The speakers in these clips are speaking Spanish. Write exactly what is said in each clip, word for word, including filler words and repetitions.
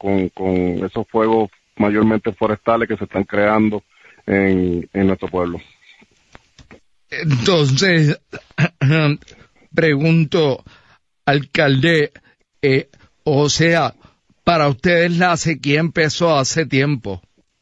con, con esos fuegos mayormente forestales que se están creando en, en nuestro pueblo. Entonces, pregunto, alcalde, eh, o sea, para ustedes la sequía empezó hace tiempo.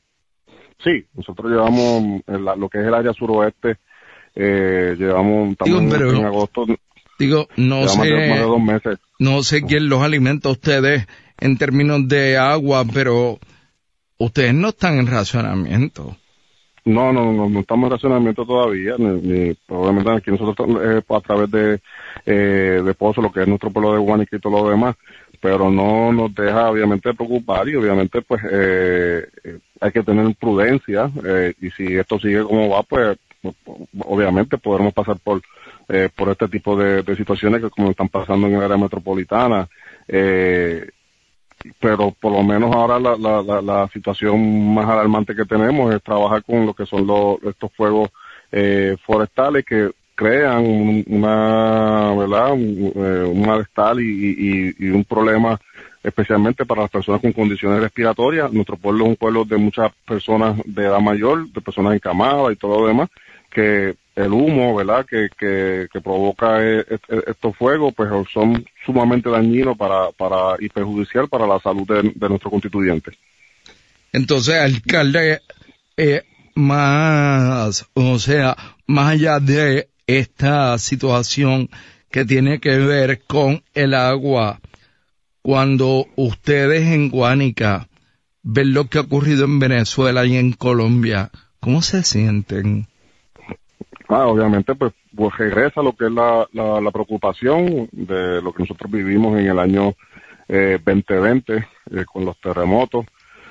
Sí, nosotros llevamos en la, lo que es el área suroeste, eh, llevamos, estamos digo, pero, en agosto. Digo, no sé, más de, más de dos meses. No sé quién los alimenta a ustedes en términos de agua, pero ustedes no están en racionamiento. No, no, no, no estamos en racionamiento todavía, ni, ni probablemente aquí nosotros eh, a través de eh, de Pozo, lo que es nuestro pueblo de Guánica y todo lo demás, pero no nos deja obviamente preocupar y obviamente pues eh, hay que tener prudencia eh, y si esto sigue como va, pues obviamente podremos pasar por eh, por este tipo de, de situaciones que como están pasando en el área metropolitana. Eh, pero por lo menos ahora la, la, la, la situación más alarmante que tenemos es trabajar con lo que son los, estos fuegos eh, forestales que crean un, una, ¿verdad? Un, eh, un malestar y, y, y un problema especialmente para las personas con condiciones respiratorias. Nuestro pueblo es un pueblo de muchas personas de edad mayor, de personas encamadas y todo lo demás, que el humo, ¿verdad?, que, que, que provoca eh, estos fuegos, pues son sumamente dañinos para, para y perjudicial para la salud de, de nuestros constituyentes. Entonces, alcalde, eh, más, o sea, más allá de esta situación que tiene que ver con el agua, cuando ustedes en Guánica ven lo que ha ocurrido en Venezuela y en Colombia, ¿cómo se sienten? Ah, obviamente, pues, pues regresa lo que es la, la, la preocupación de lo que nosotros vivimos en el año eh, veinte veinte eh, con los terremotos.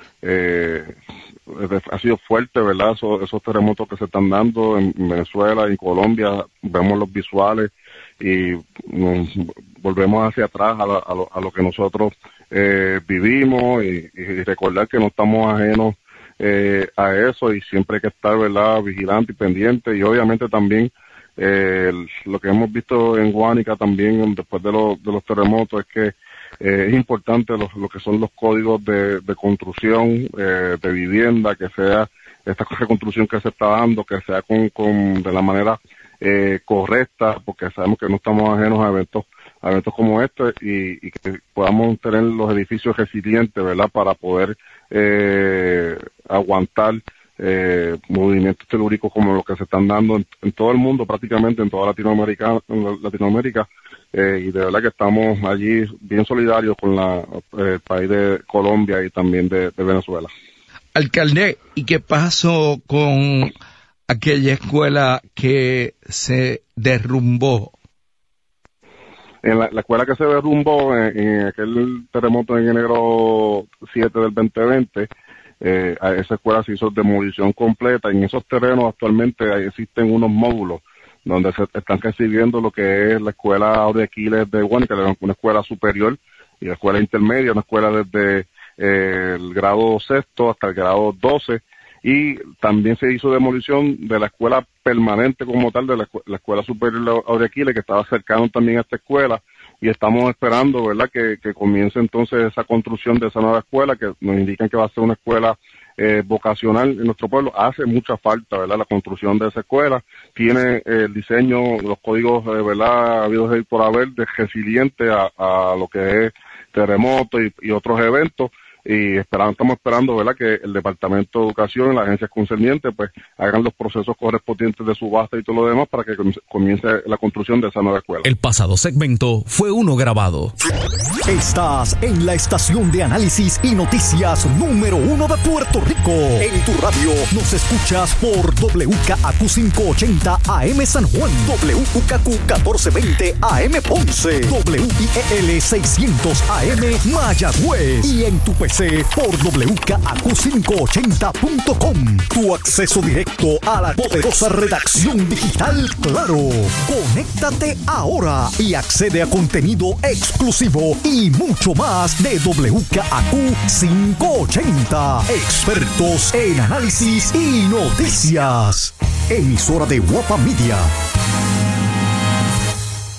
Eh, ha sido fuerte, ¿verdad? Esos, esos terremotos que se están dando en Venezuela, en Colombia, vemos los visuales y nos volvemos hacia atrás a, la, a, lo, a lo que nosotros eh, vivimos y, y recordar que no estamos ajenos Eh, a eso y siempre hay que estar, ¿verdad?, vigilante y pendiente y obviamente también eh, lo que hemos visto en Guánica también después de, lo, de los terremotos es que eh, es importante lo, lo que son los códigos de, de construcción eh, de vivienda, que sea esta reconstrucción que se está dando, que sea con, con de la manera eh, correcta, porque sabemos que no estamos ajenos a eventos a eventos como este y, y que podamos tener los edificios resilientes, ¿verdad?, para poder eh, aguantar eh, movimientos telúricos como los que se están dando en, en todo el mundo, prácticamente en toda Latinoamérica, en Latinoamérica eh, y de verdad que estamos allí bien solidarios con la, eh, el país de Colombia y también de, de Venezuela. Alcalde, ¿y qué pasó con aquella escuela que se derrumbó? En la, la escuela que se derrumbó en, en aquel terremoto en enero siete del veinte veinte, eh, a esa escuela se hizo demolición completa. En esos terrenos actualmente existen unos módulos donde se están recibiendo lo que es la escuela Aurea Aquiles de Guánica, una escuela superior y la escuela intermedia, una escuela desde eh, el grado sexto hasta el grado doce. Y también se hizo demolición de la escuela permanente como tal, de la, la Escuela Superior Aurea Aquiles, que estaba cercano también a esta escuela, y estamos esperando, ¿verdad?, que, que comience entonces esa construcción de esa nueva escuela, que nos indican que va a ser una escuela eh, vocacional en nuestro pueblo. Hace mucha falta, ¿verdad?, la construcción de esa escuela. Tiene eh, el diseño, los códigos, eh, ¿verdad?, habidos ahí por haber, de resiliente a, a lo que es terremotos y, y otros eventos. Y esperando, estamos esperando, ¿verdad?, que el Departamento de Educación y las agencias concernientes pues hagan los procesos correspondientes de subasta y todo lo demás para que comience la construcción de esa nueva escuela. El pasado segmento fue uno grabado. Estás en la estación de análisis y noticias número uno de Puerto Rico. En tu radio nos escuchas por W K A Q quinientos ochenta A M San Juan, W K Q catorce veinte A M Ponce, W I E L seiscientos A M Mayagüez y en tu P C por W K A Q quinientos ochenta punto com. Tu acceso directo a la poderosa redacción digital Claro. Conéctate ahora y accede a contenido exclusivo y mucho más de W K A Q quinientos ochenta. Expertos en análisis y noticias. Emisora de Guapa Media.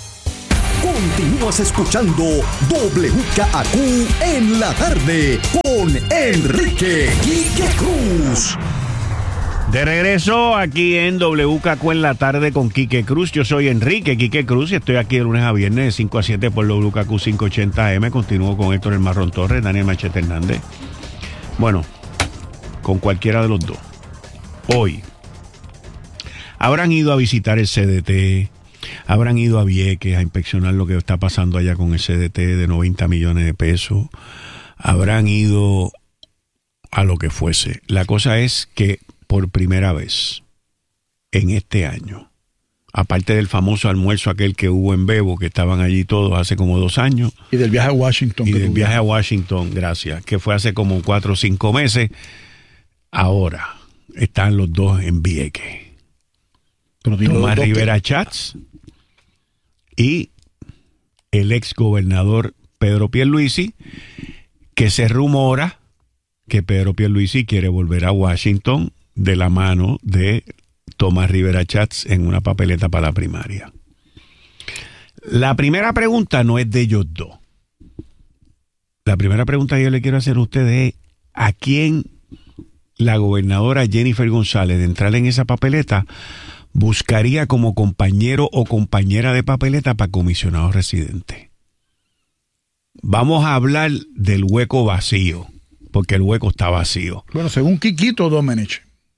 Continúas escuchando W K A Q en la tarde Enrique Quique Cruz. De regreso aquí en W K Q en la tarde con Quique Cruz. Yo soy Enrique Quique Cruz y estoy aquí de lunes a viernes de cinco a siete por W K Q quinientos ochenta A M. Continúo con Héctor El Marrón Torres, Daniel Machete Hernández. Bueno, con cualquiera de los dos. Hoy habrán ido a visitar el C D T, habrán ido a Vieques a inspeccionar lo que está pasando allá con el C D T de noventa millones de pesos, habrán ido a lo que fuese. La cosa es que por primera vez en este año, aparte del famoso almuerzo aquel que hubo en Bebo, que estaban allí todos hace como dos años. Y del viaje a Washington. Y del viaje a Washington, gracias, que fue hace como cuatro o cinco meses. Ahora están los dos en Vieques. Tomás Rivera Chats y el ex gobernador Pedro Pierluisi, que se rumora que Pedro Pierluisi quiere volver a Washington de la mano de Tomás Rivera Chats en una papeleta para la primaria. La primera pregunta no es de ellos dos. La primera pregunta que yo le quiero hacer a ustedes es ¿a quién la gobernadora Jennifer González, de entrar en esa papeleta, buscaría como compañero o compañera de papeleta para comisionado residente? Vamos a hablar del hueco vacío, porque el hueco está vacío. Bueno, según Quiquito Domenech.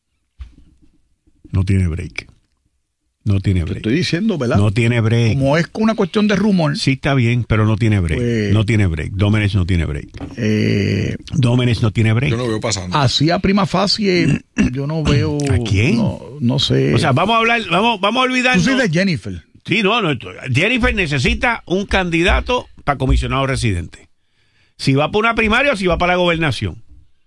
No tiene break. No tiene break. Te estoy diciendo, ¿verdad? No tiene break. Como es una cuestión de rumor. Sí, está bien, pero no tiene break. Pues, no tiene break. Domenech no tiene break. Eh, Domenech no tiene break. Yo no veo pasando. Así a prima facie, yo no veo. ¿A quién? No, no sé. O sea, vamos a hablar, vamos, vamos a olvidar. Tú sí de Jennifer. Sí, no, no. Jennifer necesita un candidato para comisionado residente. Si va por una primaria o si va para la gobernación.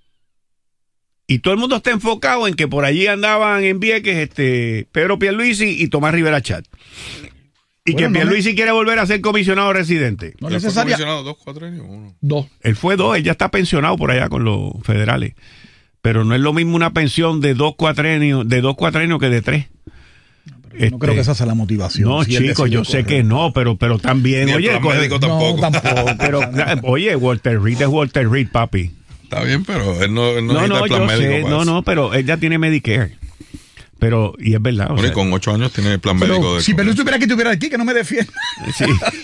Y todo el mundo está enfocado en que por allí andaban en Vieques este, Pedro Pierluisi y Tomás Rivera Chat. Y bueno, que Pierluisi no quiere volver a ser comisionado residente. No necesario. Comisionado dos, cuatro años, uno. Dos. Él fue dos, él ya está pensionado por allá con los federales. Pero no es lo mismo una pensión de dos cuatrenios, de dos cuatrenios que de tres. No, este, no creo que esa sea la motivación. No, si chicos, yo sé que no, pero, pero también. Ni oye, el médico tampoco. No, tampoco. Pero, oye, Walter Reed es Walter Reed, papi. Está bien, pero él no, él no, no, no, necesita plan yo médico sé, para no, eso. no, pero él ya tiene Medicare. Pero, y es verdad. O bueno, sea, y con ocho años tiene plan pero médico. De si Pedro estuviera aquí, estuviera aquí, que no me defienda. Sí.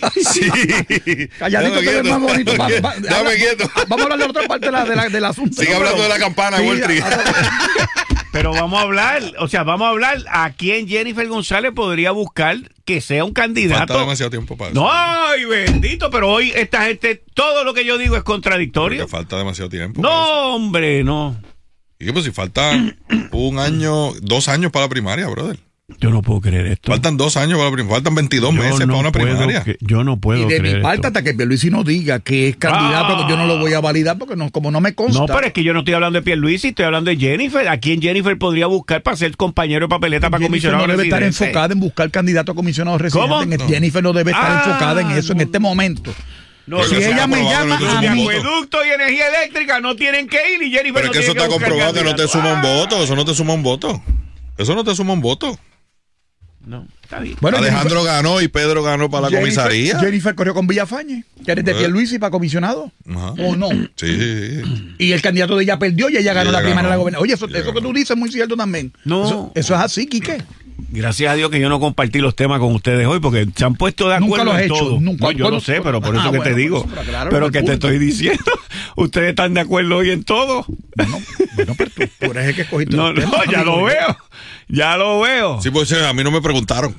sí. Calladito que es más bonito. Va, va, Dame habla, quieto. Vamos a hablar de la otra parte de la, de la, del asunto. Sigue no, hablando pero, de la campana, sí, Walter. Pero vamos a hablar, o sea, vamos a hablar a quién Jennifer González podría buscar que sea un candidato. Falta demasiado tiempo para eso. No, ay, bendito, pero hoy esta gente, todo lo que yo digo es contradictorio. Porque falta demasiado tiempo. No, hombre, no. Y pues si falta un año, dos años para la primaria, brother. Yo no puedo creer esto. Faltan dos años para la primaria. Faltan veintidós Yo meses no para una puedo primaria. que- yo no puedo Y de creer mi parte, esto. hasta que Pierluisi no diga que es candidato, Ah. que yo no lo voy a validar porque no, como no me consta. No, pero es que yo no estoy hablando de Pierluisi, estoy hablando de Jennifer. ¿A quién Jennifer podría buscar para ser compañero de papeleta para Jennifer comisionado no debe estar residente? enfocada en buscar candidato a comisionado residente. ¿Cómo? En el- No. Jennifer no debe estar Ah, enfocada en eso en no. este momento. No, Pero si eso ella está me comprobado llama que no te a suma mí, un voto. acueducto y energía eléctrica no tienen que ir y Jennifer Pero no es que eso tiene está buscar comprobado que no te candidato. suma un Ah. voto. Eso no te suma un voto. Eso no te suma un voto. No, está bien. Bueno, Alejandro ganó y Pedro ganó para la Jennifer- comisaría. Jennifer corrió con Villafañe, que eres de Eh. Pierluisi para comisionado. Ajá. ¿O no? Sí, sí, sí. Y el candidato de ella perdió y ella ganó ella la primaria de la ganó. gobernación. Oye, eso, Ella eso que ganó. tú dices es muy cierto también. No. Eso, eso es así, Quique. Gracias a Dios que yo no compartí los temas con ustedes hoy porque se han puesto de Nunca acuerdo lo has en hecho, todo. nunca. No, yo Bueno, lo sé, pero por ah, eso que bueno, te digo. por eso, pero claro, pero el que te punto. estoy diciendo. Ustedes están de acuerdo hoy en todo. Bueno, bueno, pero tú, tú eres el que escogiste No, los no, temas, ya amigo. lo veo. Ya lo veo. Sí, pues a mí no me preguntaron.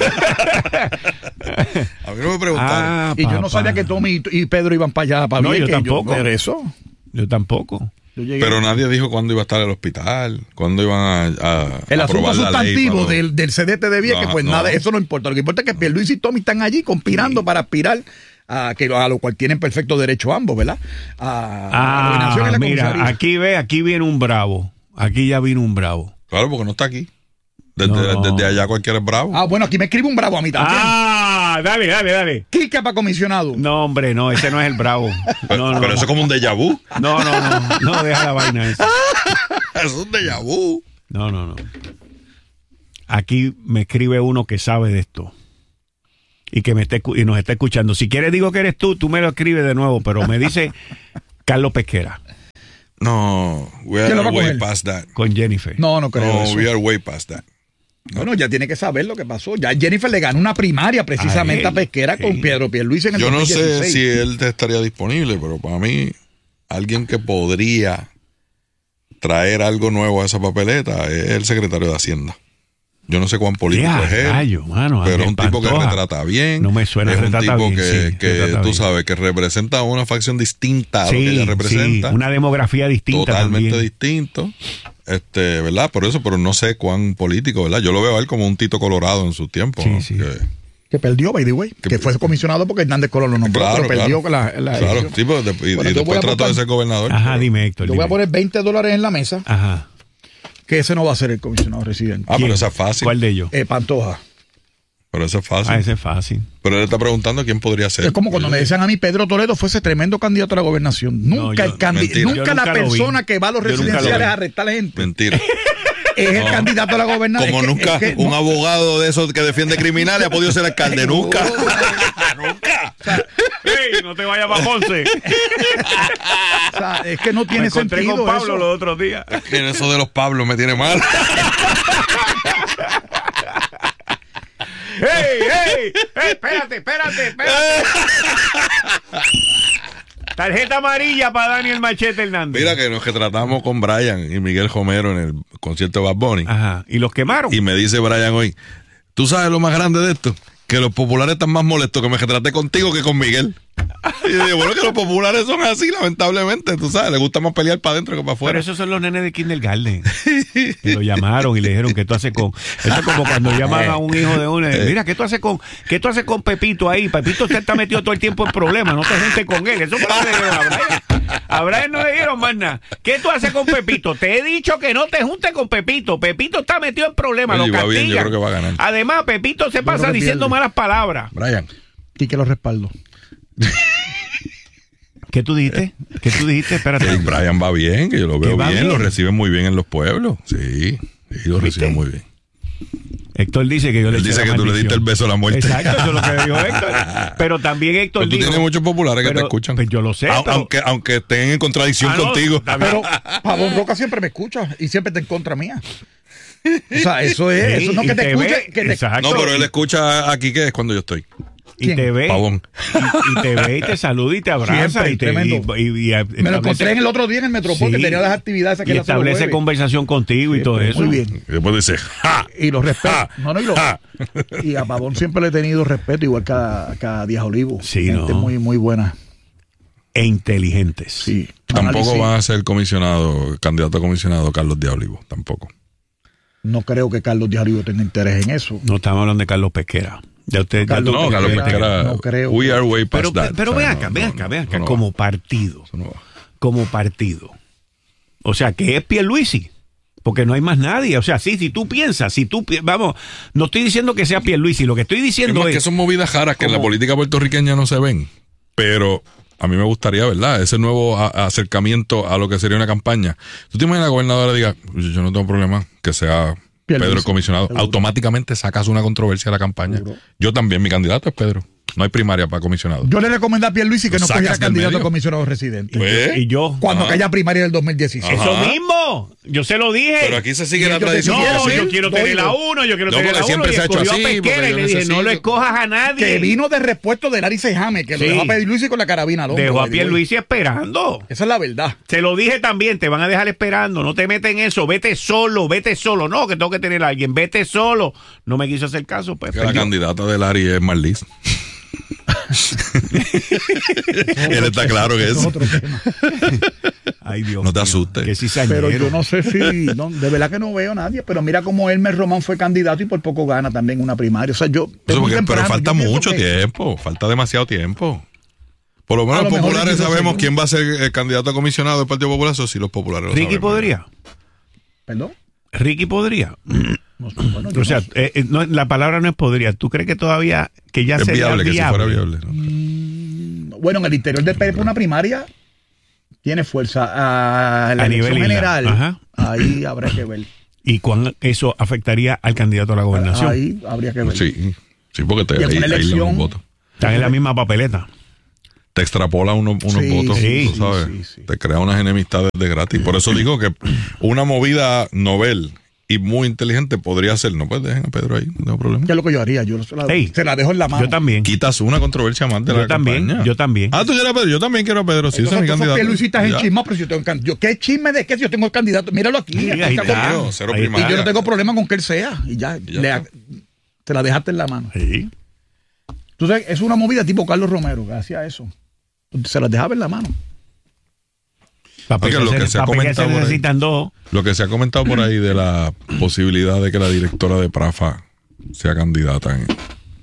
A mí no me preguntaron. Ah, Y yo no papá. sabía que Tommy y, y Pedro iban para allá, para No, yo Vieques. tampoco. Por eso. Yo tampoco. Yo llegué- Pero nadie dijo cuándo iba a estar el hospital, cuándo iban a, a el asunto aprobar la ley sustantivo para- del, del C D T de Vieques, No, pues no. nada, eso no importa. Lo que importa es que Pierluisi y Tommy están allí conspirando para aspirar a, que, a lo cual tienen perfecto derecho ambos, ¿verdad? A, a la gobernación y Ah, la mira, comisaría. aquí ve, aquí viene un bravo. Aquí ya vino un bravo. Claro, porque no está aquí. Desde, No. desde allá cualquiera es bravo. Ah, bueno, aquí me escribe un bravo a mí también. Ah, dale, dale, dale. Quique para comisionado. No, hombre, no, ese no es el bravo. pero No, no, pero no. eso es como un déjà vu. No, no, no, no, deja la vaina esa. Es un déjà vu. No, no, no. Aquí me escribe uno que sabe de esto y que me esté, escu- y nos está escuchando. Si quieres digo que eres tú, tú me lo escribes de nuevo, pero me dice Carlos Pesquera. No, we ¿Quién lo are va a way coger? past that. Con Jennifer. No, no creo No, eso. we are way past that. Bueno, ya tiene que saber lo que pasó. Ya Jennifer le ganó una primaria precisamente A a, él, Pesquera sí. con Pedro Pierluisi en el Yo no dos mil dieciséis. sé si él estaría disponible, pero para mí, alguien que podría traer algo nuevo a esa papeleta es el secretario de Hacienda. Yo no sé cuán político Ya, es él, rayo, mano, pero es Ángel un tipo que Pantoja. retrata bien. No me suena, es un retrata tipo bien, que, sí, que retrata tú bien. sabes que representa una facción distinta a lo que Sí, ella sí, representa. una demografía distinta Totalmente también. distinto. Este, ¿verdad? Por eso, pero no sé cuán político, ¿verdad? Yo lo veo a él como un Tito Colorado en su tiempo. Sí, ¿no? sí. Que- Que perdió, by the way. Que, Que- fue comisionado porque Hernández Colón lo nombró, Claro, pero perdió claro. con la, la Claro, elección. sí, pero de- y, Bueno, y yo voy después a trató de aportar- ser gobernador. Ajá, pero- dime, Héctor. Yo voy a dime. poner veinte dólares en la mesa, Ajá. que ese no va a ser el comisionado residente. Ah, pero ¿Quién? esa es fácil. ¿Cuál de ellos? Eh, Pantoja. Pero eso es fácil. Ah, ese es fácil. Pero él está preguntando quién podría ser. Es como cuando me decían a mí Pedro Toledo fuese tremendo candidato a la gobernación. No, Nunca yo- el candi- mentira. nunca Yo la nunca lo vi. persona que va a los Yo nunca lo residenciales vi. a arrestar a gente Mentira. es el No. candidato a la gobernación. Como Es que- nunca es que un no- abogado de esos que defiende criminales ha podido ser alcalde. Nunca. Nunca. ¡Ey, no te vayas para Ponce! O sea, es que no tiene Me encontré sentido con Pablo eso. los otros días. Que eso de los Pablos me tiene mal. ¡Ey, ey! ¡Ey, espérate, espérate, espérate! Tarjeta amarilla para Daniel Machete Hernández. Mira que nos retratamos con Brian y Miguel Romero en el concierto de Bad Bunny. Ajá. ¿Y los quemaron? Y me dice Brian hoy, ¿tú sabes lo más grande de esto? Que los populares están más molestos que me retraté contigo que con Miguel. Y yo digo, bueno, que los populares son así, lamentablemente, tú sabes, les gusta más pelear para adentro que para afuera. Pero esos son los nenes de kindergarten. Y lo llamaron y le dijeron, ¿qué tú haces con...? Eso es como cuando llaman a un hijo de uno. Mira, ¿qué tú haces con qué tú haces con Pepito ahí? Pepito usted está metido todo el tiempo en problemas, no te juntes con él. Eso fue lo que le dijeron a Brian. A Brian no le dijeron más nada. ¿Qué tú haces con Pepito? Te he dicho que no te juntes con Pepito. Pepito está metido en problemas, Oye, lo va bien, yo castigan. creo que va a ganar. Además, Pepito se creo pasa que diciendo pierde. malas palabras. Brian. Y que lo respaldo. ¿Qué tú dijiste? ¿Qué tú dijiste? Espérate. Que Brian va bien, que yo lo veo va bien, bien. lo reciben muy bien en los pueblos. Sí, sí, lo reciben muy bien. Héctor dice que yo le Él eché dice la que tú le maldición. diste el beso a la muerte. Exacto, eso es lo que dijo Héctor. Pero también Héctor Pero tú dijo... tienes muchos populares que pero- te escuchan. pues yo lo sé, Au- pero- Aunque, aunque estén en contradicción Ah, no, contigo. está bien. Pero Pabón Roca siempre me escucha y siempre está en contra mía. O sea, eso es, Sí, eso no y que te, te escuche, ve, que te- exacto. No, pero él escucha aquí que es cuando yo estoy. Y ¿Quién? te ve, Pavón. y, y te ve y te saluda y te abraza Siempre, y te tremendo. y, y- y me lo establece- encontré en el otro día en el Metropol Sí. que tenía las actividades que y él hace los establece jueves. conversación contigo y Sí, todo pues, eso. muy bien. Y después dice, ¡ja! Y lo respeto. Ja. No, no, y, lo, Ja. y a Pavón siempre le he tenido respeto, igual que a, que a Díaz Olivo. Sí, Gente ¿no? muy, muy buena. E inteligentes. Sí. Tampoco Análisis. va a ser comisionado, candidato a comisionado Carlos Díaz Olivo, tampoco. No creo que Carlos Díaz Olivo tenga interés en eso. No estamos hablando de Carlos Pesquera. Ya usted, ya Carlos tú- No, Pesquera, Carlos Pesquera, no creo. we are way past pero that. pero O sea, ve no, acá, ve no, acá, no, ve acá, eso no como va. partido. Eso no va. Como partido. O sea, que es Pierluisi. Porque no hay más nadie. O sea, sí, si tú piensas, si tú, pi- vamos, no estoy diciendo que sea Pierluisi, lo que estoy Es diciendo más es... que son movidas raras que en la como- política puertorriqueña no se ven. Pero a mí me gustaría, ¿verdad? Ese nuevo a- acercamiento a lo que sería una campaña. ¿Tú te imaginas la gobernadora diga, yo no tengo problema que sea Pierluisi. Pedro el comisionado? Seguro. Automáticamente sacas una controversia a la campaña. Seguro. Yo también, mi candidato es Pedro. No hay primaria para comisionado. Yo le recomendé a Pierluisi que Lo no sacas cogiera del candidato a medio. comisionado residente. Pues, Y yo... Cuando Ajá. que haya primaria del dos mil dieciséis. Ajá. Eso mismo. Yo se lo dije. pero aquí se sigue Y la ellos tradición. decían, No, sí, yo quiero doy tener la dos. uno, yo quiero No, tener porque la uno. siempre Y se ha hecho escogió a así, Pesquera porque y yo le dije, no necesito. lo escojas a nadie. Que vino de repuesto de Larry Sejame, que lo Sí. dejó a Pierluisi con la carabina al hombro. Dejó a by the way. Pierluisi esperando. Esa es la verdad. Se lo dije también, te van a dejar esperando, no te metes en eso, vete solo, vete solo, no, que tengo que tener a alguien, vete solo. No me quiso hacer caso, pues. Que la perdió. candidata de Larry es Marlis. Él está claro que Eso es. es otro tema. Ay, Dios No te mío, asustes. Que cizañero. Pero yo no sé si, no, de verdad que no veo a nadie, pero mira cómo Elmer Román fue candidato y por poco gana también una primaria. O sea, yo... es Eso muy porque- temprano. pero falta Yo pienso mucho que- tiempo, falta demasiado tiempo. Por lo menos A lo los mejor populares es que no sabemos sé. quién va a ser el candidato a comisionado del Partido Popular, eso sí los populares lo Ricky sabemos. podría. ¿Perdón? Ricky podría. No sé, bueno, yo O sea, no sé. eh, eh, no, la palabra no es podría. ¿Tú crees que todavía que ya Es sería viable, que si fuera viable? viable. ¿no? Bueno, en el interior del P D P una primaria tiene fuerza. A la A elección nivel isla. general, Ajá. ahí habrá que ver. ¿Y cuán eso afectaría al candidato a la gobernación? Ahí habría que ver. Sí, sí, porque te, Y en ahí, una ahí le elección- damos voto. Están en la misma papeleta. Te te extrapola unos, unos Sí, votos, sí, tú sabes, sí, sí. te crea unas enemistades de gratis. Por eso digo que una movida novel y muy inteligente podría ser, no, pues dejen a Pedro ahí, no tengo problema. ¿Qué es lo que yo haría? Yo se la, Hey, se la dejo en la mano. Yo también. Quitas una controversia más de Yo la también, campaña. yo también. Ah, tú quieres a Pedro, yo también quiero a Pedro, sí, ese es mi candidato. ¿Qué Luis estás en Ya. chisme? Pero si yo tengo can- yo, ¿qué chisme de qué si yo tengo el candidato? Míralo aquí. Sí, aquí ahí está está. conmigo. Cero Ahí está. Y primaria. yo no tengo problema con que él sea. Y ya, Y ya le- está. te la dejaste en la mano. Sí. Entonces, es una movida tipo Carlos Romero que hacía eso. Se las dejaba en la mano. Para Porque lo que se ha comentado por ahí. necesitan dos. Lo que se ha comentado por ahí de la posibilidad de que la directora de Prafa sea candidata. En,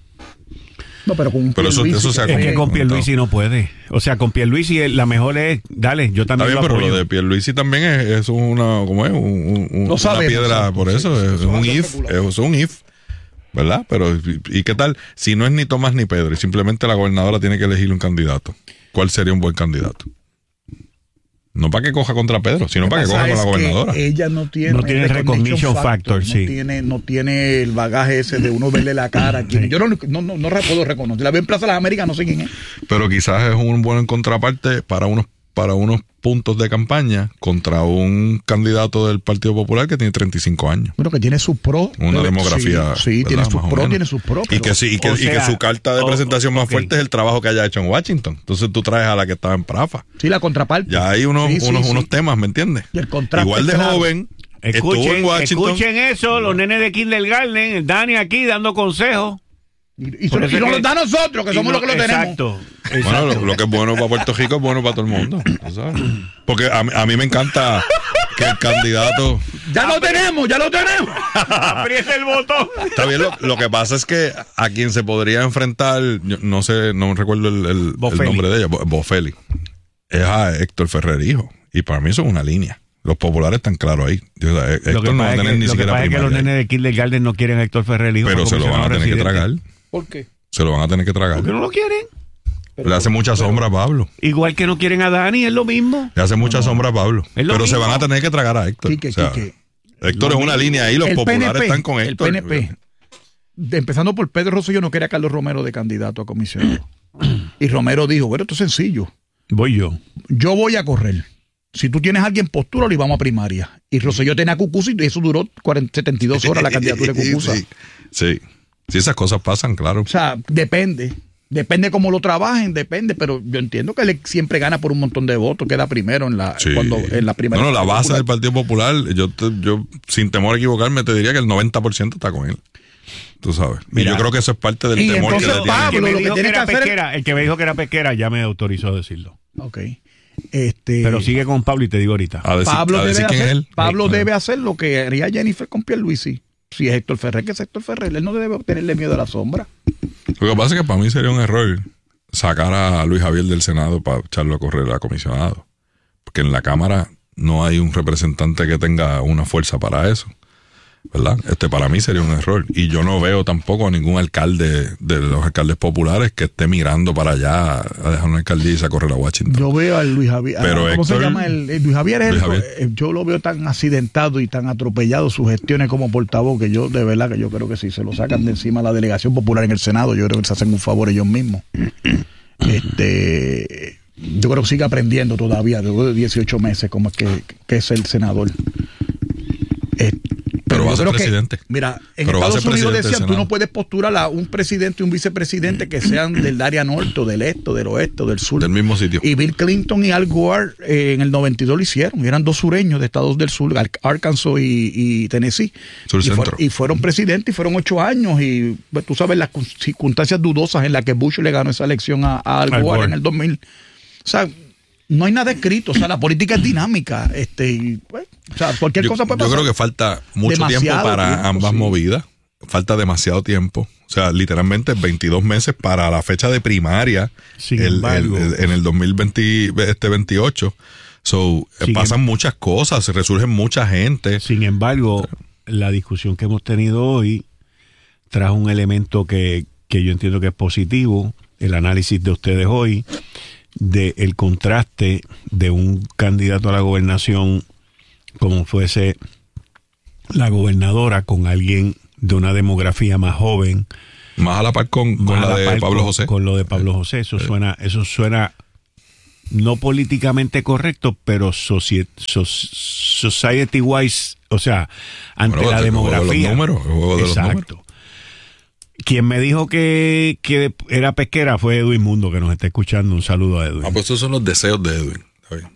No, pero con un Pero eso- Pierluisi eso se ha que- Es que con comentado. Pierluisi no puede. O sea, con Pierluisi la mejor es, dale, yo Está también bien, lo pero apoyo. lo de Pierluisi también es, es una, ¿cómo es? Un, un- un- Lo una sabemos, piedra, sabemos, por sí, eso, sí, es, eso un va a ser if, regulado. es un if, ¿verdad? Pero, ¿y, y qué tal? Si no es ni Tomás ni Pedro, y simplemente la gobernadora tiene que elegir un candidato, ¿cuál sería un buen candidato? No para que coja contra Pedro, sino Lo para que pasa coja con la es que gobernadora. ella no tiene, No tiene recognition factor, no sí. Tiene, no tiene el bagaje ese de uno verle la cara. a quien- Yo no, no, no, no puedo reconocer. La veo en Plaza de las Américas, no sé quién es. Pero quizás es un buen contraparte para unos para unos puntos de campaña contra un candidato del Partido Popular que tiene treinta y cinco años. Bueno, que tiene sus pros. Una Pero- demografía. Sí, sí, ¿verdad? tiene sus Más o pros, menos. tiene sus pros. Y pero- que sí, y que, o y que sea, su carta de o- presentación más ok. fuerte es el trabajo que haya hecho en Washington. Entonces tú traes a la que estaba en Prafa. Sí, la contraparte. Ya hay unos, Sí, sí, unos, sí. unos temas, ¿me entiendes? Y el contraste Igual de claro. joven, estuvo Escuchen, en Washington. escuchen eso, los nenes de kindergarten, Dani aquí dando consejos. Y, y, Por so- eso y nos que- lo da a nosotros, que Y somos no- los que lo tenemos. Exacto. Bueno, exacto. lo, lo que es bueno para Puerto Rico es bueno para todo el mundo. ¿tú sabes? Porque a, mí- a mí me encanta que el candidato... Ya lo tenemos, ya lo tenemos. Aprieta el botón. Está bien, lo, lo que pasa es que a quien se podría enfrentar, yo no sé, no recuerdo el, el- el Bofelli. nombre de ella, Bo- Bofelli, es a Héctor Ferrer hijo. Y para mí eso es una línea. Los populares están claros ahí. O sea, Lo Héctor que no va pasa a es tener que, ni lo que siquiera pasa es que los primaria. nenes de kindergarten no quieren a Héctor Ferrer hijo Pero como se lo van a comisionado tener que residente. tragar. ¿Por qué? Se lo van a tener que tragar. ¿Por qué no lo quieren? Le hace mucha sombra a Pablo. Igual que no quieren a Dani, es lo mismo. Le hace mucha sombra a Pablo. Es lo Pero se mismo. van a tener que tragar a Héctor. Quique, O sea, Quique. Héctor es una línea ahí, los El populares P N P, están con el Héctor. P N P. De- empezando por Pedro Rosselló no quería a Carlos Romero de candidato a comisionado. Y Romero dijo, bueno, esto es sencillo. Voy yo. Yo voy a correr. Si tú tienes a alguien, postúralo y vamos a primaria. Y Rosselló tenía a Cucuza y eso duró cuarenta, setenta y dos horas la candidatura de Cucuza. Sí, sí. Sí, esas cosas pasan, claro. O sea, depende. Depende cómo lo trabajen, depende, pero yo entiendo que él siempre gana por un montón de votos, queda primero en la, Sí. cuando, en la primera. No, no, la base del Partido Popular, yo, te- yo sin temor a equivocarme, te diría que el noventa por ciento está con él. Tú sabes. Mira. y yo creo que eso es parte del Y temor entonces, que le tienen. Pablo, el que me lo que dijo que tiene era que hacer- pesquera, el que me dijo que era pesquera ya me autorizó a decirlo. Ok. Este, Pero sigue con Pablo y te digo ahorita. A decir, Pablo, a debe decir quién hacer, es él. Pablo Sí. debe hacer lo que haría Jennifer con Pierluisi. Si es Héctor Ferrer, que es Héctor Ferrer. Él no debe tenerle miedo a la sombra. Lo que pasa es que para mí sería un error sacar a Luis Javier del Senado para echarlo a correr a comisionado. Porque en la Cámara no hay un representante que tenga una fuerza para eso. ¿Verdad? Este para mí sería un error. Y yo no veo tampoco a ningún alcalde de los alcaldes populares que esté mirando para allá a dejar una alcaldía y irse a correr a Washington. Yo veo al Luis Javier. Pero ¿Cómo se Héctor- llama? El, el Luis Javier es Luis el- Javier. eh, yo lo veo tan accidentado y tan atropellado sus gestiones como portavoz que yo, de verdad, que yo creo que si se lo sacan de encima a la delegación popular en el Senado, yo creo que se hacen un favor ellos mismos. este. Yo creo que sigue aprendiendo todavía, luego de dieciocho meses, como es que, que es el senador. Eh, Pero va yo a ser creo que, presidente. mira, en Pero va a Estados ser Unidos presidente del decían, tú Senado. no puedes postular a un presidente y un vicepresidente que sean del área norte, o del este, o del oeste, o del sur. Del mismo sitio. Y Bill Clinton y Al Gore eh, en el noventa y dos lo hicieron. Eran dos sureños de estados del sur, Ar- Arkansas y, y Tennessee. Sur y, centro. fueron, y fueron presidentes y fueron ocho años. Y pues, tú sabes las circunstancias dudosas en las que Bush le ganó esa elección a, a Al, Al Gore, Gore. en el dos mil. O sea, no hay nada escrito. O sea, la política es dinámica. Este, y, pues, o sea, cualquier Yo, cosa puede yo pasar. creo que falta mucho Demasiado tiempo para tiempo, ambas sí. movidas. Falta demasiado tiempo. O sea, literalmente veintidós meses para la fecha de primaria Sin el- embargo. el- el- en el dos mil veinte, este veintiocho. So, eh, Sin pasan em- muchas cosas, se resurgen mucha gente. Sin embargo, la discusión que hemos tenido hoy trajo un elemento que, que yo entiendo que es positivo, el análisis de ustedes hoy, de el contraste de un candidato a la gobernación como fuese la gobernadora con alguien de una demografía más joven, Más a la par con, con más a la de par Pablo con- José. con lo de Pablo José. Eso suena, eso suena no políticamente correcto, pero society, society wise, o sea, ante bueno, la el demografía. Juego de los números, el juego de Exacto. los números. Quien me dijo que, que era pesquera fue Edwin Mundo, que nos está escuchando. Un saludo a Edwin. Ah, pues esos son los deseos de Edwin. Está bien.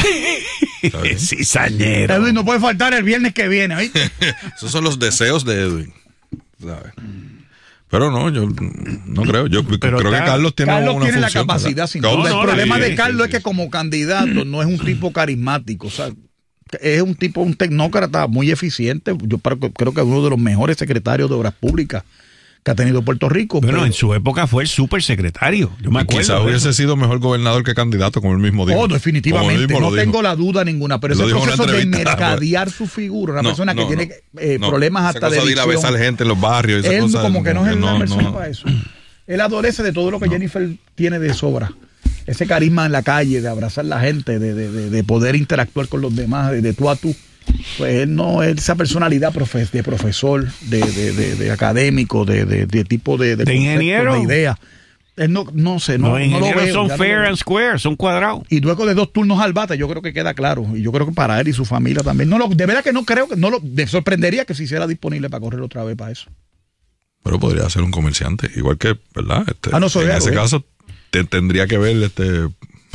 Está bien. Cizañero. Edwin, no puede faltar el viernes que viene, ¿oíste? Esos son los deseos de Edwin. ¿Sabes? Pero no, yo no creo. Yo Pero creo está, que Carlos tiene Carlos una tiene la función, capacidad, sin ¿verdad? duda. No, no, el problema sí, de sí, Carlos sí. es que como candidato no es un tipo carismático, o sea, es un tipo, un tecnócrata muy eficiente. Yo creo que es uno de los mejores secretarios de Obras Públicas que ha tenido Puerto Rico. Bueno, pero, en su época fue el super secretario. Yo me Y acuerdo. quizás de hubiese eso. sido mejor gobernador que candidato, como él mismo dijo. oh, Como él definitivamente, mismo no lo dijo. tengo la duda ninguna, pero Lo ese dijo en una proceso de entrevista, mercadear su figura, una No, persona que no, tiene no. eh, No, problemas esa hasta cosa de de ir a adicción. besar gente en los barrios. Esa Él cosa, como que no es el- la no, persona no. para eso. Él adolece de todo lo que Jennifer tiene de sobra. Ese carisma en la calle, de abrazar a la gente, de, de, de, de poder interactuar con los demás, de, de tú a tú. Pues él no, él, esa personalidad profe, de profesor, de, de, de, de académico, de, de, de tipo de, de, De conceptos, ingeniero. de idea. Él no, no sé, no, Los no lo ingenieros veo. son ya no fair lo veo. and square, son cuadrados. Y luego de dos turnos al bate, yo creo que queda claro. Y yo creo que para él y su familia también. No lo, de verdad que no creo que no lo. Me sorprendería que se hiciera disponible para correr otra vez para eso. Pero podría ser un comerciante, igual que, ¿verdad? Este, Ah, no, eso en ya ese lo es. caso, te, tendría que ver este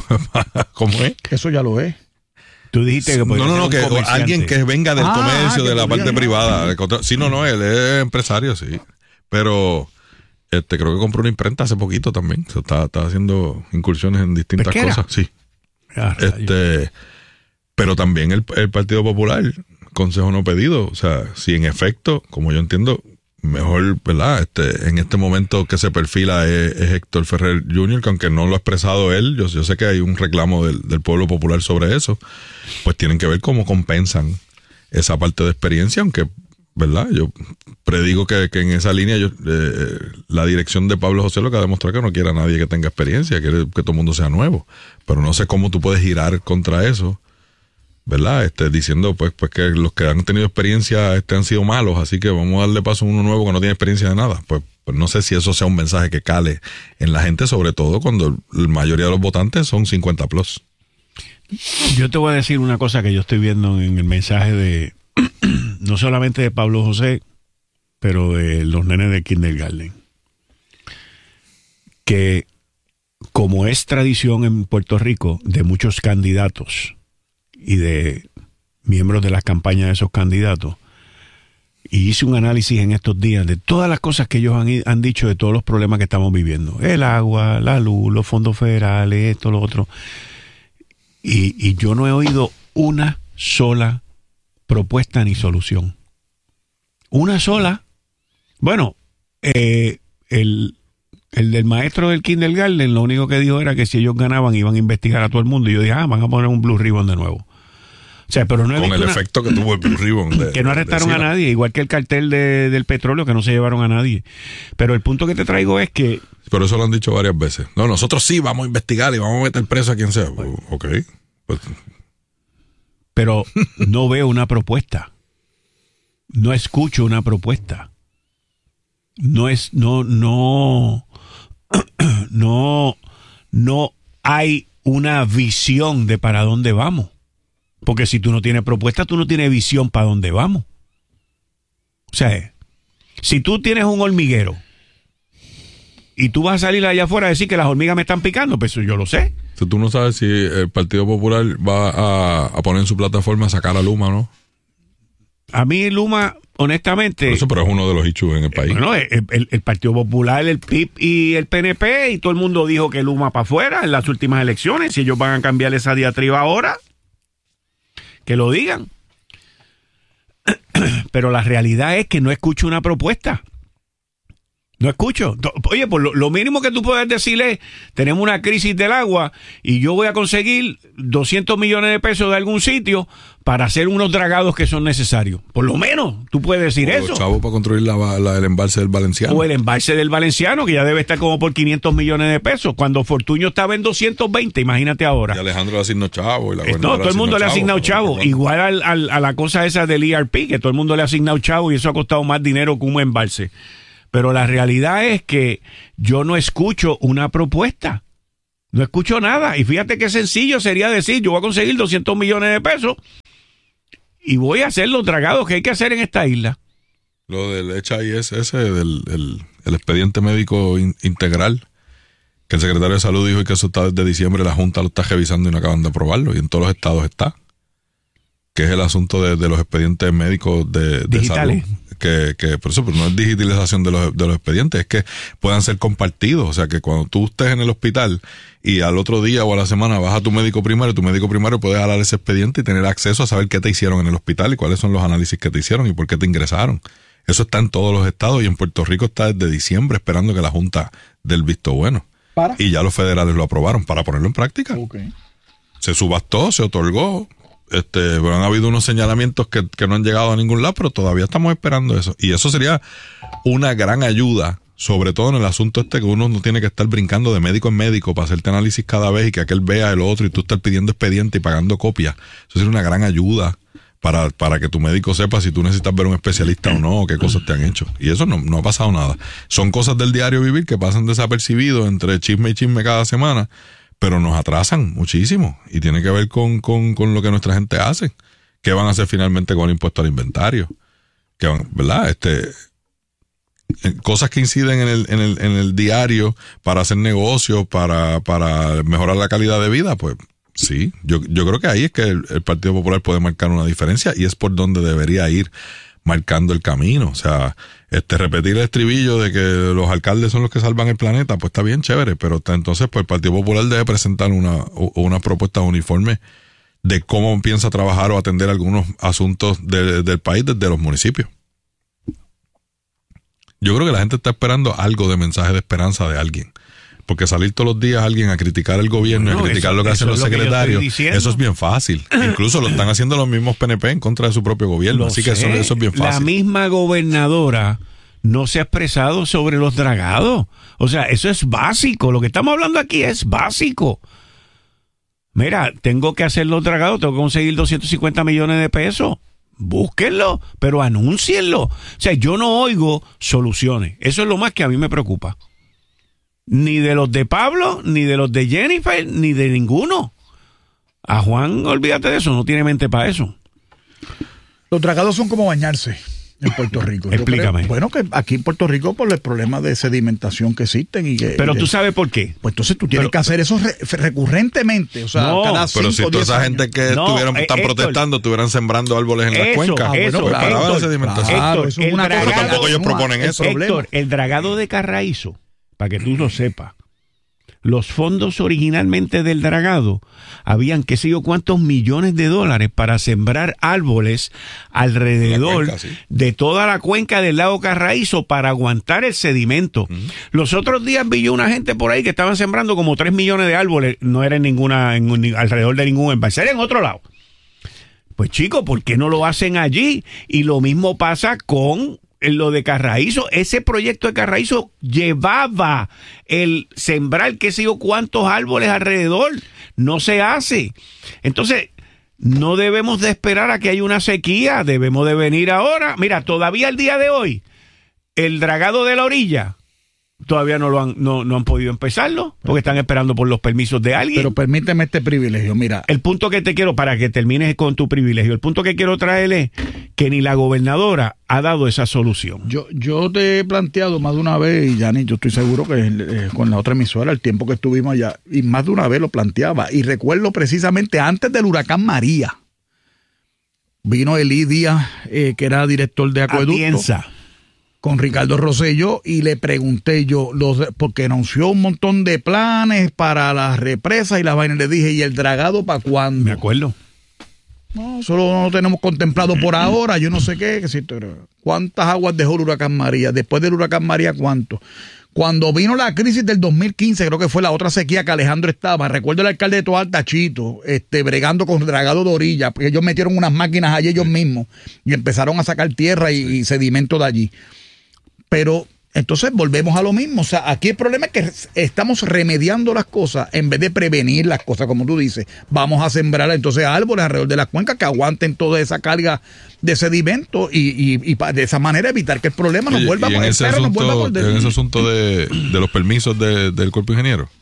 cómo es. Eso ya lo es. Tú dijiste que No, podría no, ser no, un que comerciante. alguien que venga del Ah, comercio, que de la podría, parte ¿no? privada. del contra- Sí, no, no, él es empresario, sí. Pero este creo que compró una imprenta hace poquito también. O sea, está, está haciendo incursiones en distintas ¿Pesquera? cosas. Sí. Ah, rayos. Este, pero también el, el Partido Popular, consejo no pedido. O sea, si en efecto, como yo entiendo, mejor, ¿verdad? Este, en este momento que se perfila es, es Héctor Ferrer junior, que aunque no lo ha expresado él, yo, yo sé que hay un reclamo del, del pueblo popular sobre eso, pues tienen que ver cómo compensan esa parte de experiencia, aunque, ¿verdad? Yo predigo que, que en esa línea yo, eh, la dirección de Pablo José lo que ha demostrado que no quiere a nadie que tenga experiencia, quiere que todo el mundo sea nuevo, pero no sé cómo tú puedes girar contra eso, ¿verdad? Este, diciendo pues, pues que los que han tenido experiencia este, han sido malos, así que vamos a darle paso a uno nuevo que no tiene experiencia de nada. Pues, pues no sé si eso sea un mensaje que cale en la gente, sobre todo cuando la mayoría de los votantes son cincuenta plus. Yo te voy a decir una cosa que yo estoy viendo en el mensaje de, no solamente de Pablo José, pero de los nenes de kindergarten. Que como es tradición en Puerto Rico de muchos candidatos y de miembros de las campañas de esos candidatos, y hice un análisis en estos días de todas las cosas que ellos han, han dicho de todos los problemas que estamos viviendo. El agua, la luz, los fondos federales, esto, lo otro. Y, y yo no he oído una sola propuesta ni solución. Una sola. Bueno, eh, el, el del maestro del kindergarten lo único que dijo era que si ellos ganaban iban a investigar a todo el mundo. Y yo dije, ah, van a poner un Blue Ribbon de nuevo. O sea, pero no he Con visto el una- efecto que tuvo el Blue Ribbon. de- que no arrestaron de a Sila. nadie, igual que el cartel de, del petróleo, que no se llevaron a nadie. Pero el punto que te traigo es que Pero eso lo han dicho varias veces. No, nosotros sí vamos a investigar y vamos a meter preso a quien sea. Ok. Pues, pero no veo una propuesta. No escucho una propuesta. No es, no, no, no, no hay una visión de para dónde vamos. Porque si tú no tienes propuesta, tú no tienes visión para dónde vamos. O sea, si tú tienes un hormiguero y tú vas a salir allá afuera a decir que las hormigas me están picando, pues eso yo lo sé. si tú no sabes si el Partido Popular va a, a poner en su plataforma a sacar a Luma, ¿no? A mí Luma, honestamente... Por eso, pero es uno de los issues en el país. Bueno, el, el- el Partido Popular, el P I B y el P N P, y todo el mundo dijo que Luma para afuera en las últimas elecciones. Si ellos van a cambiar esa diatriba ahora, que lo digan. Pero la realidad es que no escucho una propuesta. No escucho. Oye, pues lo, lo mínimo que tú puedes decirle es, tenemos una crisis del agua y yo voy a conseguir doscientos millones de pesos de algún sitio para hacer unos dragados que son necesarios. Por lo menos tú puedes decir O eso. los chavos para construir la, la- el embalse del Valenciano. O el embalse del Valenciano, que ya debe estar como por quinientos millones de pesos, cuando Fortuño estaba en doscientos veinte, imagínate ahora. Y Alejandro le asignó chavo. Y la Eh, No, gobernadora todo el mundo le ha asignado chavo. Pero, Igual al, al- a la cosa esa del E R P, que todo el mundo le ha asignado chavo y eso ha costado más dinero que un embalse. Pero la realidad es que yo no escucho una propuesta. No escucho nada. Y fíjate qué sencillo sería decir, yo voy a conseguir doscientos millones de pesos y voy a hacer los dragados que hay que hacer en esta isla. Lo del H I S S, del el, el expediente médico in, integral, que el secretario de Salud dijo que eso está desde diciembre, la Junta lo está revisando y no acaban de aprobarlo, y en todos los estados está. Que es el asunto de, de los expedientes médicos de, de salud. Que, que por eso, pero no es digitalización de los, de los expedientes, es que puedan ser compartidos. O sea, que cuando tú estés en el hospital y al otro día o a la semana vas a tu médico primario, tu médico primario puede jalar ese expediente y tener acceso a saber qué te hicieron en el hospital y cuáles son los análisis que te hicieron y por qué te ingresaron. Eso está en todos los estados y en Puerto Rico está desde diciembre esperando que la Junta dé el visto bueno. ¿Para? Y ya los federales lo aprobaron para ponerlo en práctica. Okay. Se subastó, se otorgó. Este, pero han habido unos señalamientos que, que no han llegado a ningún lado, pero todavía estamos esperando eso. Y eso sería una gran ayuda, sobre todo en el asunto este que uno no tiene que estar brincando de médico en médico para hacerte análisis cada vez y que aquel vea el otro y tú estar pidiendo expediente y pagando copias. Eso sería una gran ayuda para, para que tu médico sepa si tú necesitas ver un especialista o no, o qué cosas te han hecho. Y eso no, no ha pasado nada. Son cosas del diario vivir que pasan desapercibidos entre chisme y chisme cada semana, pero nos atrasan muchísimo y tiene que ver con, con, con lo que nuestra gente hace. ¿Qué van a hacer finalmente con el impuesto al inventario? ¿Qué van, verdad? Este, cosas que inciden en el, en el, en el diario para hacer negocios, para, para mejorar la calidad de vida, pues sí. Yo, yo creo que ahí es que el, el Partido Popular puede marcar una diferencia y es por donde debería ir marcando el camino. O sea, este repetir el estribillo de que los alcaldes son los que salvan el planeta, pues está bien chévere, pero entonces pues el Partido Popular debe presentar una, una propuesta uniforme de cómo piensa trabajar o atender algunos asuntos de, del país desde los municipios. Yo creo que la gente está esperando algo de mensaje de esperanza de alguien. Porque salir todos los días alguien a criticar el gobierno, no, a criticar eso, lo que hacen los secretarios, eso es bien fácil. Incluso lo están haciendo los mismos P N P en contra de su propio gobierno. Lo Así sé. que eso, eso es bien fácil. La misma gobernadora no se ha expresado sobre los dragados. O sea, eso es básico. Lo que estamos hablando aquí es básico. Mira, tengo que hacer los dragados, tengo que conseguir doscientos cincuenta millones de pesos. Búsquenlo, pero anúncienlo. O sea, yo no oigo soluciones. Eso es lo más que a mí me preocupa. Ni de los de Pablo, ni de los de Jennifer, ni de ninguno. A Juan, olvídate de eso, no tiene mente para eso. Los dragados son como bañarse en Puerto Rico. Explícame. Creo, bueno, que aquí en Puerto Rico por los problemas de sedimentación que existen. Y que, pero y tú de, sabes por qué. Pues entonces tú tienes pero, que hacer eso re, recurrentemente. O sea, no, cada cinco, pero si toda esa gente que no, estuvieran eh, están Héctor, protestando, estuvieran sembrando árboles en las cuencas. Ah, bueno, eso, claro, Héctor, de sedimentación. Claro, eso es una dragado, cosa, tampoco ellos proponen eso. Héctor, el dragado de Carraízo, para que tú lo sepas, los fondos originalmente del dragado habían qué sé yo cuántos millones de dólares para sembrar árboles alrededor cuenca, sí. de toda la cuenca del lago Carraízo para aguantar el sedimento. Uh-huh. Los otros días vi yo una gente por ahí que estaban sembrando como tres millones de árboles, no era en ninguna, en, alrededor de ningún embalse, era en otro lado. Pues chicos, ¿por qué no lo hacen allí? Y lo mismo pasa con lo de Carraízo. Ese proyecto de Carraízo llevaba el sembrar qué sé yo cuántos árboles alrededor. No se hace. Entonces, no debemos de esperar a que haya una sequía. Debemos de venir ahora. Mira, todavía el día de hoy, el dragado de la orilla, todavía no lo han, no, no han podido empezarlo, porque están esperando por los permisos de alguien. Pero permíteme este privilegio, mira. El punto que te quiero, para que termines con tu privilegio, el punto que quiero traer es que ni la gobernadora ha dado esa solución. Yo, yo te he planteado más de una vez, y Yanni, yo estoy seguro que eh, con la otra emisora, el tiempo que estuvimos allá, y más de una vez lo planteaba, y recuerdo precisamente antes del huracán María, vino Elí Díaz, eh, que era director de Acueducto. Atienza. Con Ricardo Rosselló y le pregunté yo, los, porque anunció un montón de planes para las represas y las vainas, le dije, ¿y el dragado para cuándo? Me acuerdo. No, solo no lo tenemos contemplado por ahora, yo no sé qué, que si, ¿cuántas aguas dejó el huracán María? Después del huracán María, ¿cuánto? Cuando vino la crisis del dos mil quince, creo que fue la otra sequía que Alejandro estaba, recuerdo el alcalde de Toalta, Chito, este, bregando con dragado de orilla, porque ellos metieron unas máquinas allí ellos mismos y empezaron a sacar tierra y, y sedimento de allí. Pero entonces volvemos a lo mismo. O sea, aquí el problema es que estamos remediando las cosas en vez de prevenir las cosas, como tú dices. Vamos a sembrar entonces árboles alrededor de las cuencas que aguanten toda esa carga de sedimento y, y, y de esa manera evitar que el problema nos vuelva a poner. En ese asunto de, de los permisos de, del cuerpo ingeniero,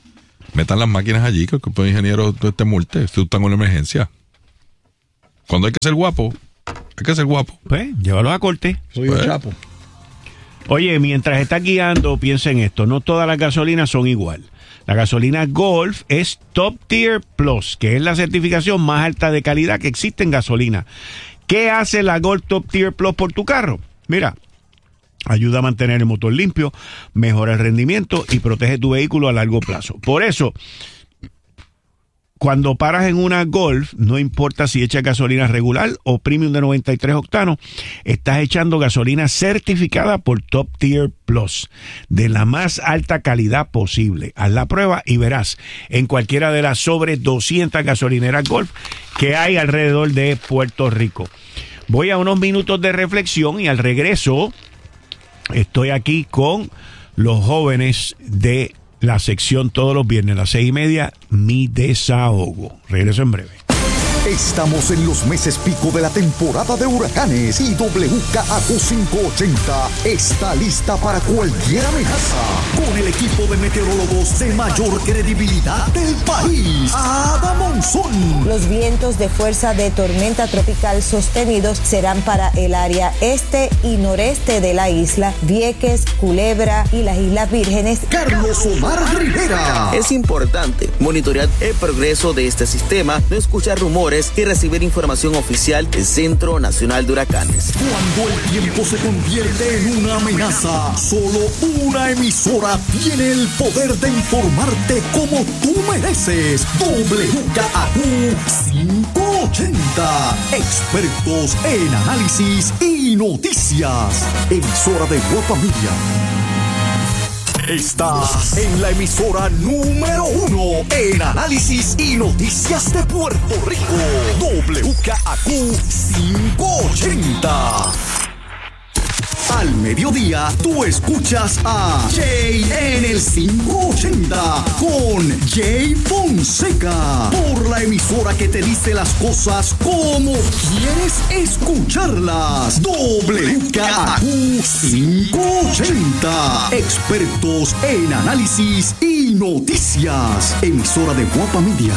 Metan las máquinas allí, que el cuerpo de ingenieros te multe si tú estás en una emergencia. Cuando hay que ser guapo, hay que ser guapo. Pues, llévalo a corte. Soy Pues. un chapo. Oye, mientras estás guiando, piensa en esto. No todas las gasolinas son igual. La gasolina Golf es Top Tier Plus, que es la certificación más alta de calidad que existe en gasolina. ¿Qué hace la Golf Top Tier Plus por tu carro? Mira, ayuda a mantener el motor limpio, mejora el rendimiento y protege tu vehículo a largo plazo. Por eso, cuando paras en una Golf, no importa si echas gasolina regular o premium de noventa y tres octanos, estás echando gasolina certificada por Top Tier Plus, de la más alta calidad posible. Haz la prueba y verás en cualquiera de las sobre doscientas gasolineras Golf que hay alrededor de Puerto Rico. Voy a unos minutos de reflexión y al regreso estoy aquí con los jóvenes de la sección todos los viernes a las seis y media, Mi Desahogo. Regreso en breve. Estamos en los meses pico de la temporada de huracanes y W K A Q quinientos ochenta está lista para cualquier amenaza. Con el equipo de meteorólogos de mayor credibilidad del país, Ada Monzón. Los vientos de fuerza de tormenta tropical sostenidos serán para el área este y noreste de la isla, Vieques, Culebra y las Islas Vírgenes. Carlos Omar Rivera. Es importante monitorear el progreso de este sistema, no escuchar rumores y recibir información oficial del Centro Nacional de Huracanes. Cuando el tiempo se convierte en una amenaza, solo una emisora tiene el poder de informarte como tú mereces. W K A Q quinientos ochenta. Expertos en análisis y noticias. Emisora de Guapa Media. Estás en la emisora número uno en análisis y noticias de Puerto Rico. W K A Q quinientos ochenta. Al mediodía, tú escuchas a Jay en el quinientos ochenta con Jay Fonseca. Por la emisora que te dice las cosas como quieres escucharlas. W K A Q quinientos ochenta. Expertos en análisis y noticias. Emisora de Guapa Media.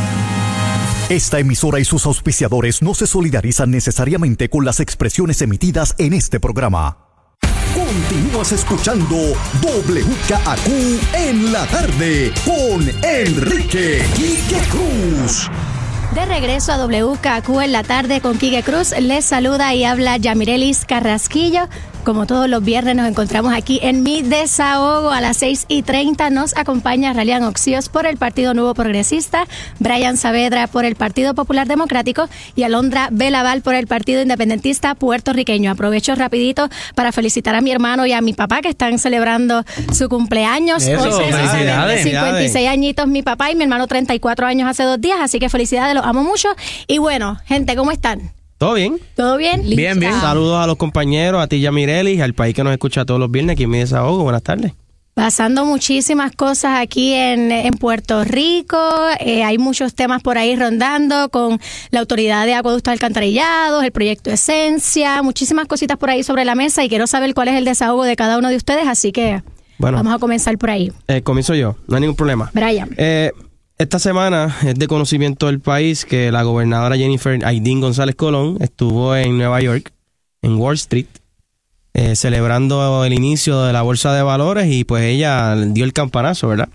Esta emisora y sus auspiciadores no se solidarizan necesariamente con las expresiones emitidas en este programa. Continúas escuchando W K A Q en la tarde con Enrique Quique Cruz. De regreso a W K A Q en la tarde con Quique Cruz, les saluda y habla Yamirelis Carrasquillo. Como todos los viernes nos encontramos aquí en Mi Desahogo a las seis y treinta. Nos acompaña Ralian Oxíos por el Partido Nuevo Progresista, Brian Saavedra por el Partido Popular Democrático y Alondra Belaval por el Partido Independentista Puertorriqueño. Aprovecho rapidito para felicitar a mi hermano y a mi papá que están celebrando su cumpleaños. Eso, Hoy se felicidades, cincuenta y seis añitos mi papá y mi hermano treinta y cuatro años hace dos días, así que felicidades, los amo mucho. Y bueno, gente, ¿cómo están? ¿Todo bien? ¿Todo bien? Bien, bien. Saludos a los compañeros, a ti Yamirelis, al país que nos escucha todos los viernes, aquí en Mi Desahogo. Buenas tardes. Pasando muchísimas cosas aquí en, en Puerto Rico, eh, hay muchos temas por ahí rondando con la Autoridad de Acueductos Alcantarillados, el proyecto Esencia, muchísimas cositas por ahí sobre la mesa y quiero saber cuál es el desahogo de cada uno de ustedes, así que bueno, vamos a comenzar por ahí. Eh, comienzo yo, no hay ningún problema. Brian. Eh, esta semana es de conocimiento del país que la gobernadora Jennifer Aydin González Colón estuvo en Nueva York, en Wall Street, Eh, celebrando el inicio de la bolsa de valores y pues ella dio el campanazo, ¿verdad?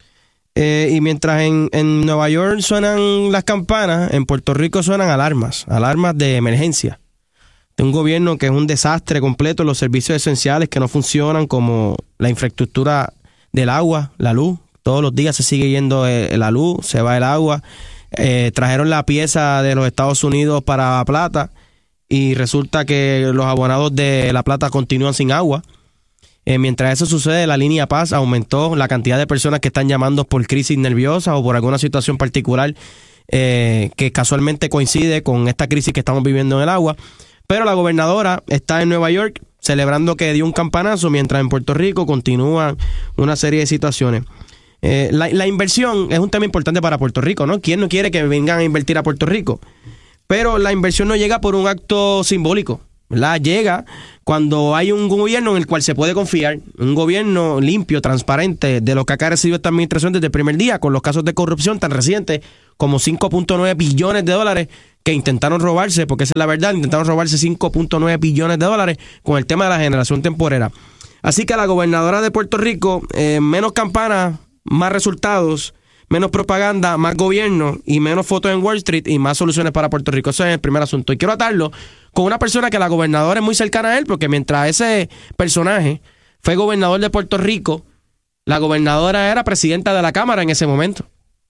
Eh, y mientras en, en Nueva York suenan las campanas, en Puerto Rico suenan alarmas, alarmas de emergencia. De un gobierno que es un desastre completo, los servicios esenciales que no funcionan como la infraestructura del agua, la luz. Todos los días se sigue yendo eh, la luz, se va el agua. Eh, trajeron la pieza de los Estados Unidos para La Plata y resulta que los abonados de La Plata continúan sin agua. Eh, mientras eso sucede, la línea Paz aumentó la cantidad de personas que están llamando por crisis nerviosa o por alguna situación particular eh, que casualmente coincide con esta crisis que estamos viviendo en el agua. Pero la gobernadora está en Nueva York celebrando que dio un campanazo, mientras en Puerto Rico continúan una serie de situaciones. Eh, la, la inversión es un tema importante para Puerto Rico, ¿no? ¿Quién no quiere que vengan a invertir a Puerto Rico? Pero la inversión no llega por un acto simbólico, ¿verdad? Llega cuando hay un gobierno en el cual se puede confiar, un gobierno limpio, transparente, de lo que ha recibido esta administración desde el primer día, con los casos de corrupción tan recientes como cinco punto nueve billones de dólares que intentaron robarse, porque esa es la verdad, intentaron robarse cinco punto nueve billones de dólares con el tema de la generación temporera. Así que la gobernadora de Puerto Rico, eh, menos campanas, más resultados, menos propaganda, más gobierno y menos fotos en Wall Street y más soluciones para Puerto Rico. Ese es el primer asunto. Y quiero atarlo con una persona que la gobernadora es muy cercana a él, porque mientras ese personaje fue gobernador de Puerto Rico, la gobernadora era presidenta de la Cámara en ese momento.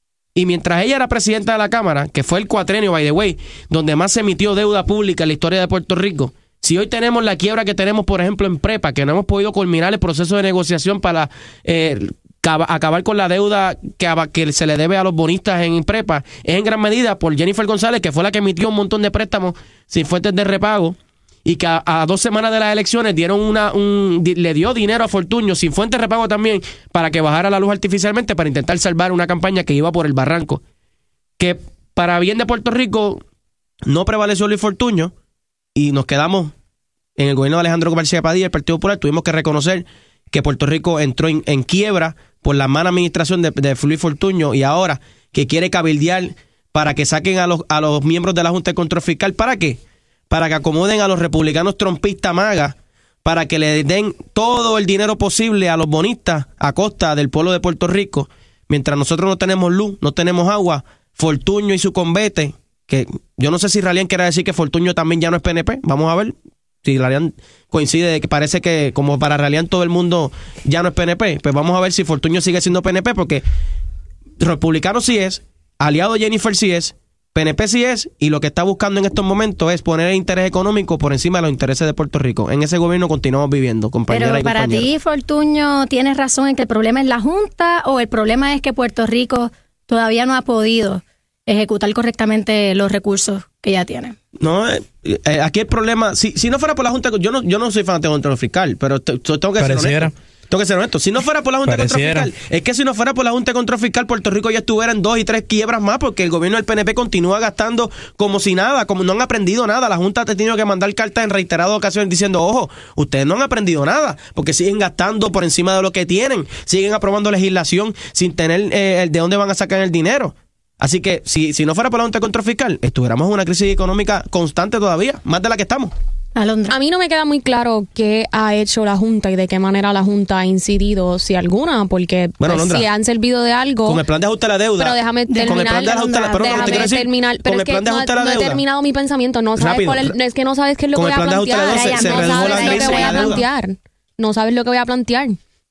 Y mientras ella era presidenta de la Cámara, que fue el cuatrenio, by the way, donde más se emitió deuda pública en la historia de Puerto Rico, si hoy tenemos la quiebra que tenemos, por ejemplo, en Prepa, que no hemos podido culminar el proceso de negociación para eh, acabar con la deuda que, que se le debe a los bonistas en Prepa, es en gran medida por Jennifer González, que fue la que emitió un montón de préstamos sin fuentes de repago, y que a, a dos semanas de las elecciones dieron una un, le dio dinero a Fortuño sin fuentes de repago también para que bajara la luz artificialmente para intentar salvar una campaña que iba por el barranco. Que para bien de Puerto Rico no prevaleció Luis Fortuño y nos quedamos en el gobierno de Alejandro García Padilla, el Partido Popular. Tuvimos que reconocer que Puerto Rico entró en, en quiebra por la mala administración de, de Luis Fortuño, y ahora que quiere cabildear para que saquen a los, a los miembros de la Junta de Control Fiscal. ¿Para qué? Para que acomoden a los republicanos trompistas magas, para que le den todo el dinero posible a los bonistas a costa del pueblo de Puerto Rico, mientras nosotros no tenemos luz, no tenemos agua. Fortuño y su convete, que yo no sé si Ralian quiere decir que Fortuño también ya no es P N P, vamos a ver. Si Ralian coincide de que parece que como para Ralian todo el mundo ya no es P N P, pues vamos a ver si Fortuño sigue siendo P N P, porque republicano sí es, aliado de Jennifer sí es, P N P sí es, y lo que está buscando en estos momentos es poner el interés económico por encima de los intereses de Puerto Rico. En ese gobierno continuamos viviendo, compañera. Pero y para compañero. ti, Fortuño, ¿tienes razón en que el problema es la Junta o el problema es que Puerto Rico todavía no ha podido ejecutar correctamente los recursos que ya tiene? No, eh, eh, aquí el problema, si, si no fuera por la Junta, yo no, yo no soy fanático de control fiscal, pero te, te, tengo que ser Pareciera. honesto. Tengo que ser honesto. Si no fuera por la Junta Pareciera. de Control Fiscal, es que si no fuera por la Junta de Control Fiscal, Puerto Rico ya estuviera en dos y tres quiebras más, porque el gobierno del P N P continúa gastando como si nada, como no han aprendido nada. La Junta ha tenido que mandar cartas en reiteradas ocasiones diciendo, ojo, ustedes no han aprendido nada, porque siguen gastando por encima de lo que tienen, siguen aprobando legislación sin tener eh, de dónde van a sacar el dinero. Así que si, si no fuera por la Junta de Control Fiscal, estuviéramos en una crisis económica constante todavía, más de la que estamos. Alondra. A mí no me queda muy claro qué ha hecho la Junta y de qué manera la Junta ha incidido, si alguna, porque bueno, pues, Alondra, si han servido de algo. Con el plan de ajuste a la deuda. Pero déjame terminar. Con el plan de ajuste a la, perdón, déjame te quiero decir, terminar. Pero con es el plan que de ajuste a no, la no he deuda. terminado mi pensamiento. No sabes Rápido. cuál es, es que no sabes qué es lo Con que el voy a plan de ajuste a la plantear. deuda se- se no redujo la sabes lo que crisis voy de a la deuda. plantear. No sabes lo que voy a plantear.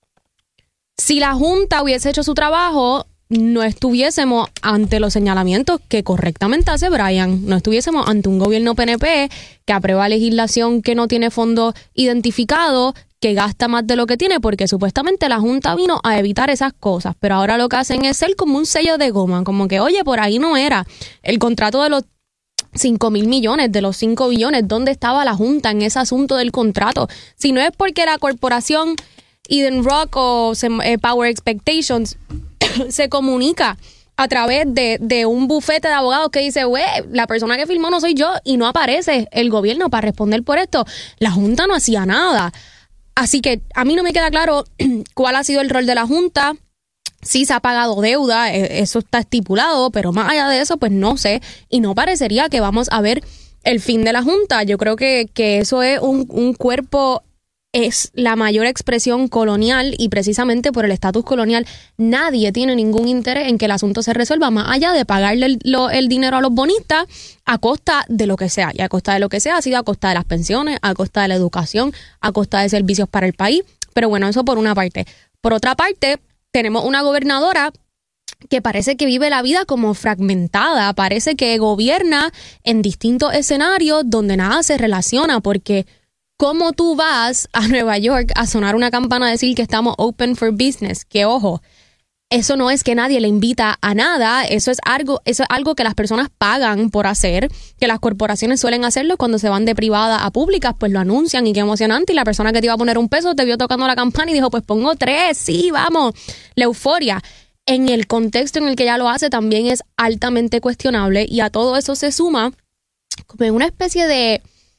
Si la Junta hubiese hecho su trabajo, no estuviésemos ante los señalamientos que correctamente hace Brian. No estuviésemos ante un gobierno P N P que aprueba legislación que no tiene fondos identificados, que gasta más de lo que tiene, porque supuestamente la Junta vino a evitar esas cosas. Pero ahora lo que hacen es ser como un sello de goma, como que, oye, por ahí no era. El contrato de los cinco mil millones, de los cinco billones, ¿dónde estaba la Junta en ese asunto del contrato? Si no es porque la corporación Eden Rock o eh, Power Expectations se comunica a través de, de un bufete de abogados que dice, güey, la persona que firmó no soy yo, y no aparece el gobierno para responder por esto. La Junta no hacía nada. Así que a mí no me queda claro cuál ha sido el rol de la Junta. Sí se ha pagado deuda, eso está estipulado, pero más allá de eso, pues no sé. Y no parecería que vamos a ver el fin de la Junta. Yo creo que, que eso es un, un cuerpo, es la mayor expresión colonial, y precisamente por el estatus colonial nadie tiene ningún interés en que el asunto se resuelva más allá de pagarle el, lo, el dinero a los bonistas a costa de lo que sea. Y a costa de lo que sea ha sido a costa de las pensiones, a costa de la educación, a costa de servicios para el país. Pero bueno, eso por una parte. Por otra parte, tenemos una gobernadora que parece que vive la vida como fragmentada, parece que gobierna en distintos escenarios donde nada se relaciona, porque ¿cómo tú vas a Nueva York a sonar una campana a decir que estamos open for business? Que ojo, eso no es que nadie le invita a nada, eso es algo, eso es algo que las personas pagan por hacer, que las corporaciones suelen hacerlo cuando se van de privada a públicas, pues lo anuncian, y qué emocionante, y la persona que te iba a poner un peso te vio tocando la campana y dijo, pues pongo tres, sí, vamos, la euforia. En el contexto en el que ella lo hace también es altamente cuestionable, y a todo eso se suma como una especie de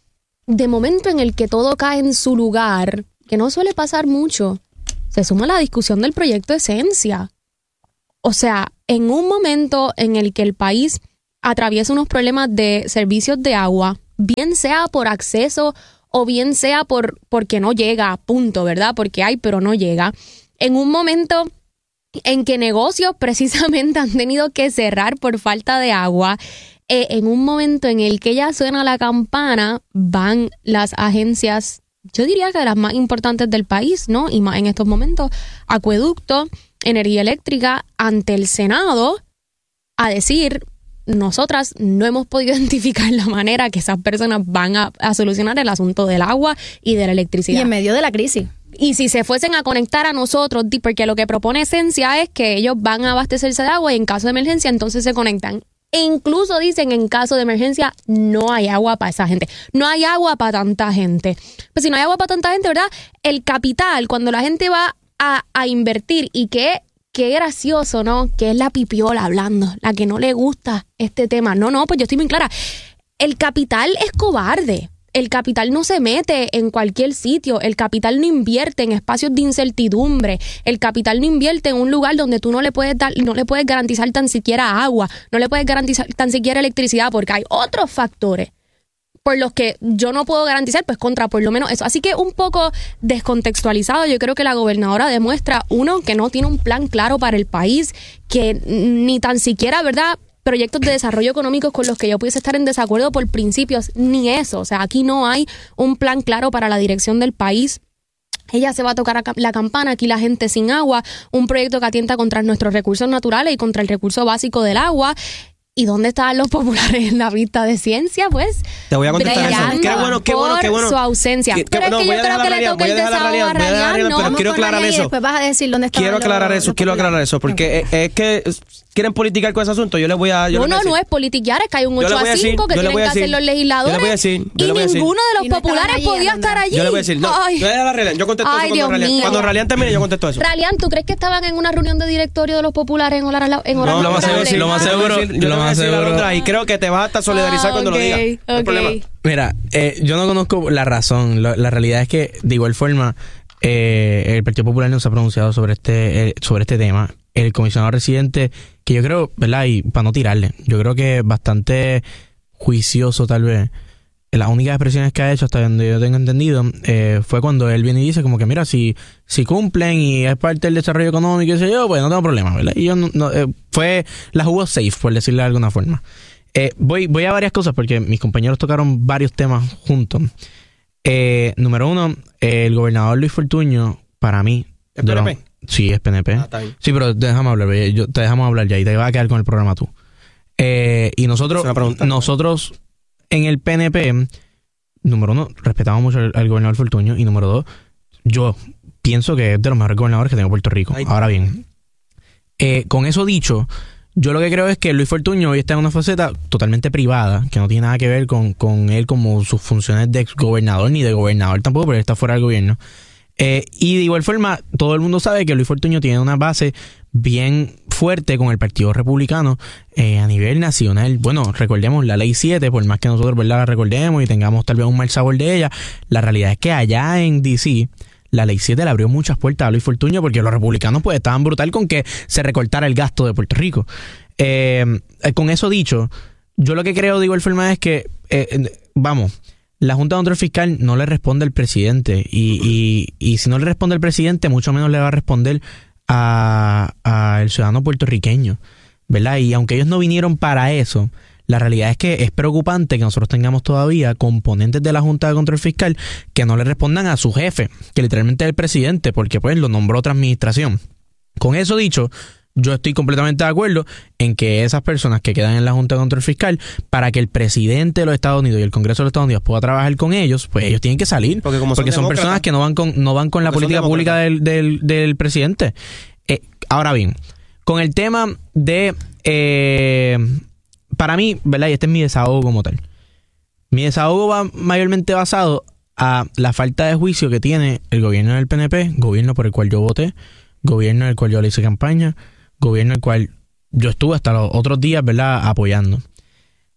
de momento en el que todo cae en su lugar, que no suele pasar mucho, se suma la discusión del proyecto Esencia. O sea, en un momento en el que el país atraviesa unos problemas de servicios de agua, bien sea por acceso o bien sea por porque no llega, punto, ¿verdad? Porque hay, pero no llega. En un momento en que negocios precisamente han tenido que cerrar por falta de agua, eh, en un momento en el que ya suena la campana, van las agencias, yo diría que las más importantes del país, ¿no? Y más en estos momentos, Acueducto, Energía Eléctrica, ante el Senado, a decir, nosotras no hemos podido identificar la manera que esas personas van a, a solucionar el asunto del agua y de la electricidad. Y en medio de la crisis. Y si se fuesen a conectar a nosotros, porque lo que propone Esencia es que ellos van a abastecerse de agua y en caso de emergencia entonces se conectan. E incluso dicen en caso de emergencia no hay agua para esa gente. No hay agua para tanta gente. Pues si no hay agua para tanta gente, ¿verdad? El capital, cuando la gente va a, a invertir y que... Qué gracioso, ¿no? Que es la pipiola hablando, la que no le gusta este tema. No, no, pues yo estoy bien clara. El capital es cobarde. El capital no se mete en cualquier sitio. El capital no invierte en espacios de incertidumbre. El capital no invierte en un lugar donde tú no le puedes dar, no le puedes garantizar tan siquiera agua, no le puedes garantizar tan siquiera electricidad, porque hay otros factores por los que yo no puedo garantizar, pues contra por lo menos eso. Así que un poco descontextualizado, yo creo que la gobernadora demuestra, uno, que no tiene un plan claro para el país, que ni tan siquiera, ¿verdad?, proyectos de desarrollo económico con los que yo pudiese estar en desacuerdo por principios, ni eso. O sea, aquí no hay un plan claro para la dirección del país. Ella se va a tocar la campana, aquí la gente sin agua, un proyecto que atenta contra nuestros recursos naturales y contra el recurso básico del agua. ¿Y dónde estaban los populares en la vista de ciencia? Pues te voy a contestar eso. Qué bueno, qué bueno, qué bueno. Su ausencia. Qué, pero no, es que yo creo que le toca el desahogo a Ralian, no, pero quiero aclarar eso. Después vas a decir dónde está. Quiero aclarar eso, quiero aclarar eso, porque es, es que quieren politicar con ese asunto. Yo les voy a. Yo no, les voy a no, decir. no es politiquear, es que hay un ocho a cinco que tienen que hacer los legisladores. Yo les voy a decir, y ninguno de los populares podía estar allí. Yo les voy a decir, no, no es la Ralian, yo contesto eso cuando Ralian. Cuando Ralian termine, yo contesto eso. Ralian, ¿tú crees que estaban en una reunión de directorio de los populares en horas en horas No, lo más seguro, lo más seguro, lo más seguro. Y creo que te vas hasta solidarizar cuando lo digas. Okay. No hay problema. Mira, eh, yo no conozco la razón. La, la realidad es que, de igual forma, eh, el Partido Popular no se ha pronunciado sobre este, eh, sobre este tema. El comisionado residente, que yo creo, ¿verdad? Y para no tirarle, yo creo que es bastante juicioso, tal vez. Las únicas expresiones que ha hecho, hasta donde yo tengo entendido, eh, fue cuando él viene y dice como que, mira, si si cumplen y es parte del desarrollo económico y sé yo, pues no tengo problema, ¿verdad? Y yo no, no eh, fue, la jugó safe, por decirle de alguna forma. Eh, voy, voy a varias cosas porque mis compañeros tocaron varios temas juntos. Eh, número uno, eh, el gobernador Luis Fortuño, para mí... ¿Es P N P? Lo, sí, es P N P. Ah, está bien. Sí, pero déjame hablar, yo, te dejamos hablar ya y te vas a quedar con el programa tú. Eh, y nosotros, nosotros en el P N P, número uno, respetamos mucho al, al gobernador Fortuño y número dos, yo pienso que es de los mejores gobernadores que tengo Puerto Rico. Ahí. Ahora bien, eh, con eso dicho... Yo lo que creo es que Luis Fortuño hoy está en una faceta totalmente privada, que no tiene nada que ver con, con él como sus funciones de exgobernador ni de gobernador tampoco, pero él está fuera del gobierno. Eh, y de igual forma, todo el mundo sabe que Luis Fortuño tiene una base bien fuerte con el Partido Republicano eh, a nivel nacional. Bueno, recordemos la Ley siete, por más que nosotros, ¿verdad?, la recordemos y tengamos tal vez un mal sabor de ella, la realidad es que allá en D C la Ley siete le abrió muchas puertas a Luis Fortuño porque los republicanos pues estaban brutal con que se recortara el gasto de Puerto Rico. Eh, con eso dicho, yo lo que creo, de igual forma, es que, eh, vamos, la Junta de Control Fiscal no le responde al presidente y, y, y si no le responde al presidente, mucho menos le va a responder al ciudadano puertorriqueño, ¿verdad? Y aunque ellos no vinieron para eso, la realidad es que es preocupante que nosotros tengamos todavía componentes de la Junta de Control Fiscal que no le respondan a su jefe, que literalmente es el presidente, porque pues lo nombró otra administración. Con eso dicho, yo estoy completamente de acuerdo en que esas personas que quedan en la Junta de Control Fiscal, para que el presidente de los Estados Unidos y el Congreso de los Estados Unidos pueda trabajar con ellos, pues ellos tienen que salir, porque, como son, porque son personas que no van con no van con la política pública del, del, del presidente. Eh, ahora bien, con el tema de... Eh, para mí, ¿verdad? Y este es mi desahogo como tal. Mi desahogo va mayormente basado a la falta de juicio que tiene el gobierno del P N P, gobierno por el cual yo voté, gobierno en el cual yo le hice campaña, gobierno en el cual yo estuve hasta los otros días, ¿verdad?, apoyando.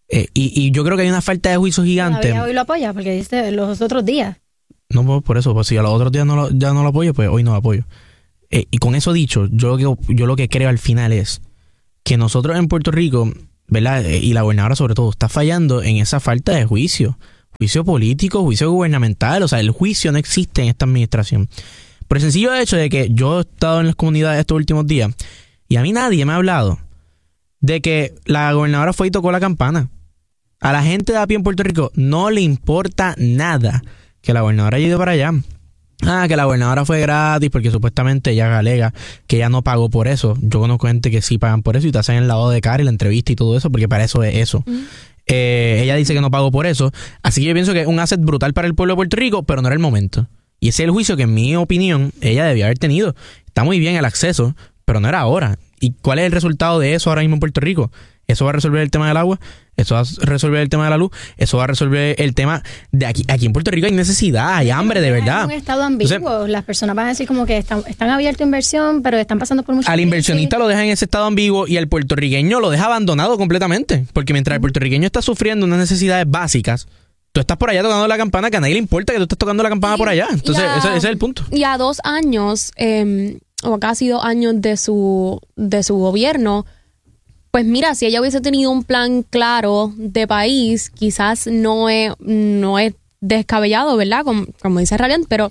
Eh, y, y yo creo que hay una falta de juicio gigante. Todavía hoy lo apoya, porque dice los otros días. No, pues por eso, pues si a los otros días no lo, ya no lo apoyo, pues hoy no lo apoyo. Eh, y con eso dicho, yo lo que yo lo que creo al final es que nosotros en Puerto Rico, ¿verdad? Eh, y la gobernadora sobre todo, está fallando en esa falta de juicio. Juicio político, juicio gubernamental, o sea, el juicio no existe en esta administración. Por el sencillo hecho de que yo he estado en las comunidades estos últimos días y a mí nadie me ha hablado de que la gobernadora fue y tocó la campana. A la gente de a pie en Puerto Rico no le importa nada que la gobernadora haya ido para allá. Ah, que la gobernadora fue gratis porque supuestamente ella alega que ella no pagó por eso. Yo conozco gente que sí pagan por eso y te hacen el lavado de cara y la entrevista y todo eso porque para eso es eso. Mm. Eh, ella dice que no pagó por eso. Así que yo pienso que es un asset brutal para el pueblo de Puerto Rico, pero no era el momento. Y ese es el juicio que en mi opinión ella debía haber tenido. Está muy bien el acceso, pero no era ahora. ¿Y cuál es el resultado de eso ahora mismo en Puerto Rico? ¿Eso va a resolver el tema del agua? ¿Eso va a resolver el tema de la luz? ¿Eso va a resolver el tema de aquí? Aquí en Puerto Rico hay necesidad, hay hambre de verdad. Es un estado ambiguo. Entonces, las personas van a decir como que están, están abiertos a inversión, pero están pasando por mucho. Al inversionista lo deja en ese estado ambiguo y al puertorriqueño lo deja abandonado completamente. Porque mientras el puertorriqueño está sufriendo unas necesidades básicas, tú estás por allá tocando la campana, que a nadie le importa que tú estés tocando la campana y, por allá. Entonces, a, ese, ese es el punto. Y a dos años, eh, o casi dos años de su, de su gobierno, pues mira, si ella hubiese tenido un plan claro de país, quizás no es, no es descabellado, ¿verdad? Como, como dice Radiant, pero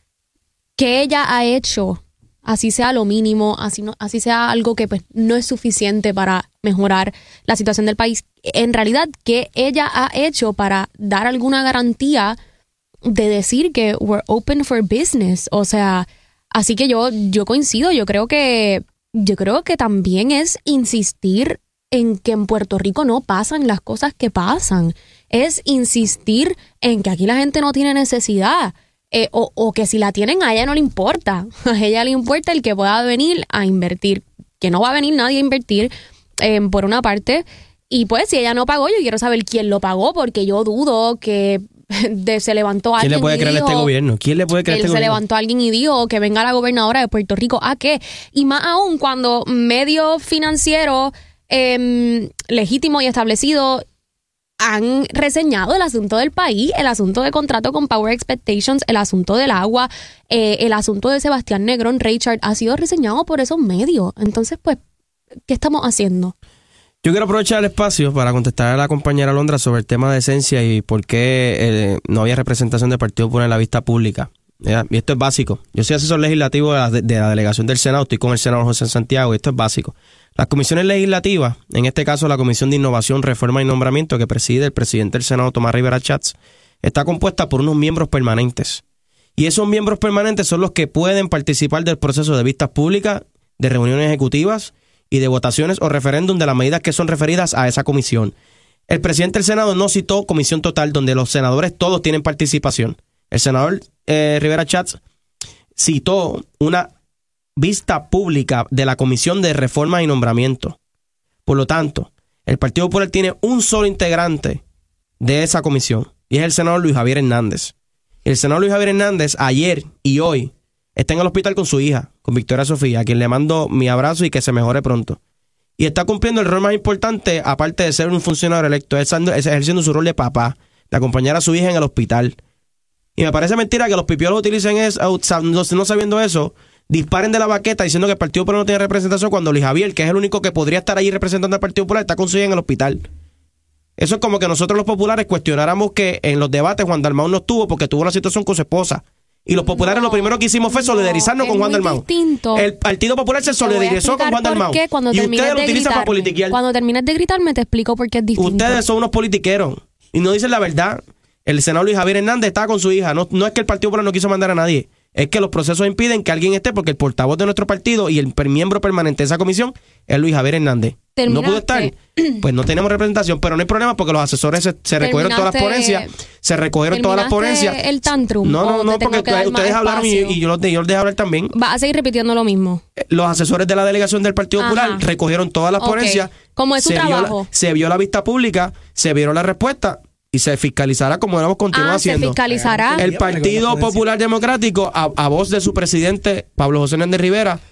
que ella ha hecho, así sea lo mínimo, así, no, así sea algo que pues no es suficiente para mejorar la situación del país, en realidad, ¿qué ella ha hecho para dar alguna garantía de decir que we're open for business? O sea, así que yo, yo coincido, yo creo que Yo creo que también es insistir en que en Puerto Rico no pasan las cosas que pasan. Es insistir en que aquí la gente no tiene necesidad. Eh, o, o que si la tienen a ella no le importa. A ella le importa el que pueda venir a invertir. Que no va a venir nadie a invertir, eh, por una parte. Y pues si ella no pagó, yo quiero saber quién lo pagó, porque yo dudo que de, se levantó alguien. ¿Quién le puede creer a este gobierno? ¿Quién le puede creer a este se gobierno? levantó alguien y dijo que venga la gobernadora de Puerto Rico. ¿A qué? Y más aún cuando medios financieros eh, legítimos y establecidos han reseñado el asunto del país, el asunto de contrato con Power Expectations, el asunto del agua, eh, el asunto de Sebastián Negrón, Richard, ha sido reseñado por esos medios. Entonces, pues, ¿qué estamos haciendo? Yo quiero aprovechar el espacio para contestar a la compañera Alondra sobre el tema de esencia y por qué eh, no había representación del Partido Popular en la vista pública. ¿Ya? Y esto es básico. Yo soy asesor legislativo de la, de la delegación del Senado, estoy con el senador José Santiago y esto es básico. Las comisiones legislativas, en este caso la Comisión de Innovación, Reforma y Nombramiento que preside el presidente del Senado, Tomás Rivera Schatz, está compuesta por unos miembros permanentes. Y esos miembros permanentes son los que pueden participar del proceso de vistas públicas, de reuniones ejecutivas y de votaciones o referéndum de las medidas que son referidas a esa comisión. El presidente del Senado no citó comisión total donde los senadores todos tienen participación. El senador eh, Rivera Schatz citó una vista pública de la Comisión de Reforma y Nombramiento. Por lo tanto, el Partido Popular tiene un solo integrante de esa comisión y es el senador Luis Javier Hernández. El senador Luis Javier Hernández ayer y hoy está en el hospital con su hija, con Victoria Sofía, a quien le mando mi abrazo y que se mejore pronto. Y está cumpliendo el rol más importante, aparte de ser un funcionario electo, es ejerciendo su rol de papá, de acompañar a su hija en el hospital. Y me parece mentira que los pipiolos utilicen eso, no sabiendo eso, disparen de la baqueta diciendo que el Partido Popular no tiene representación cuando Luis Javier, que es el único que podría estar ahí representando al Partido Popular, está con su hija en el hospital. Eso es como que nosotros los populares cuestionáramos que en los debates Juan Dalmau no estuvo porque tuvo una situación con su esposa. Y los populares no, lo primero que hicimos fue solidarizarnos no, con Juan Dalmau. Distinto. El Partido Popular se solidarizó con Juan Dalmau. Y ustedes lo utilizan para politiquear. Cuando termines de gritarme te explico por qué es distinto. Ustedes son unos politiqueros y no dicen la verdad. El senador Luis Javier Hernández está con su hija. No, no es que el Partido Popular no quiso mandar a nadie. Es que los procesos impiden que alguien esté porque el portavoz de nuestro partido y el miembro permanente de esa comisión es Luis Javier Hernández. ¿Terminaste? No pudo estar. Pues no tenemos representación, pero no hay problema porque los asesores se, se recogieron todas las ponencias. Se recogieron todas las ponencias. el tantrum? No, no, no, porque ustedes hablaron y, y yo los de, yo los dejé hablar también. ¿Va a seguir repitiendo lo mismo? Los asesores de la delegación del Partido Popular Ajá. recogieron todas las okay. ponencias. ¿Cómo es su se trabajo? Vio la, se vio la vista pública, se vieron las respuestas. Y se fiscalizará como hemos continuado ah, haciendo. Se fiscalizará. El Partido Popular Democrático, a, a voz de su presidente, Pablo José Hernández Rivera,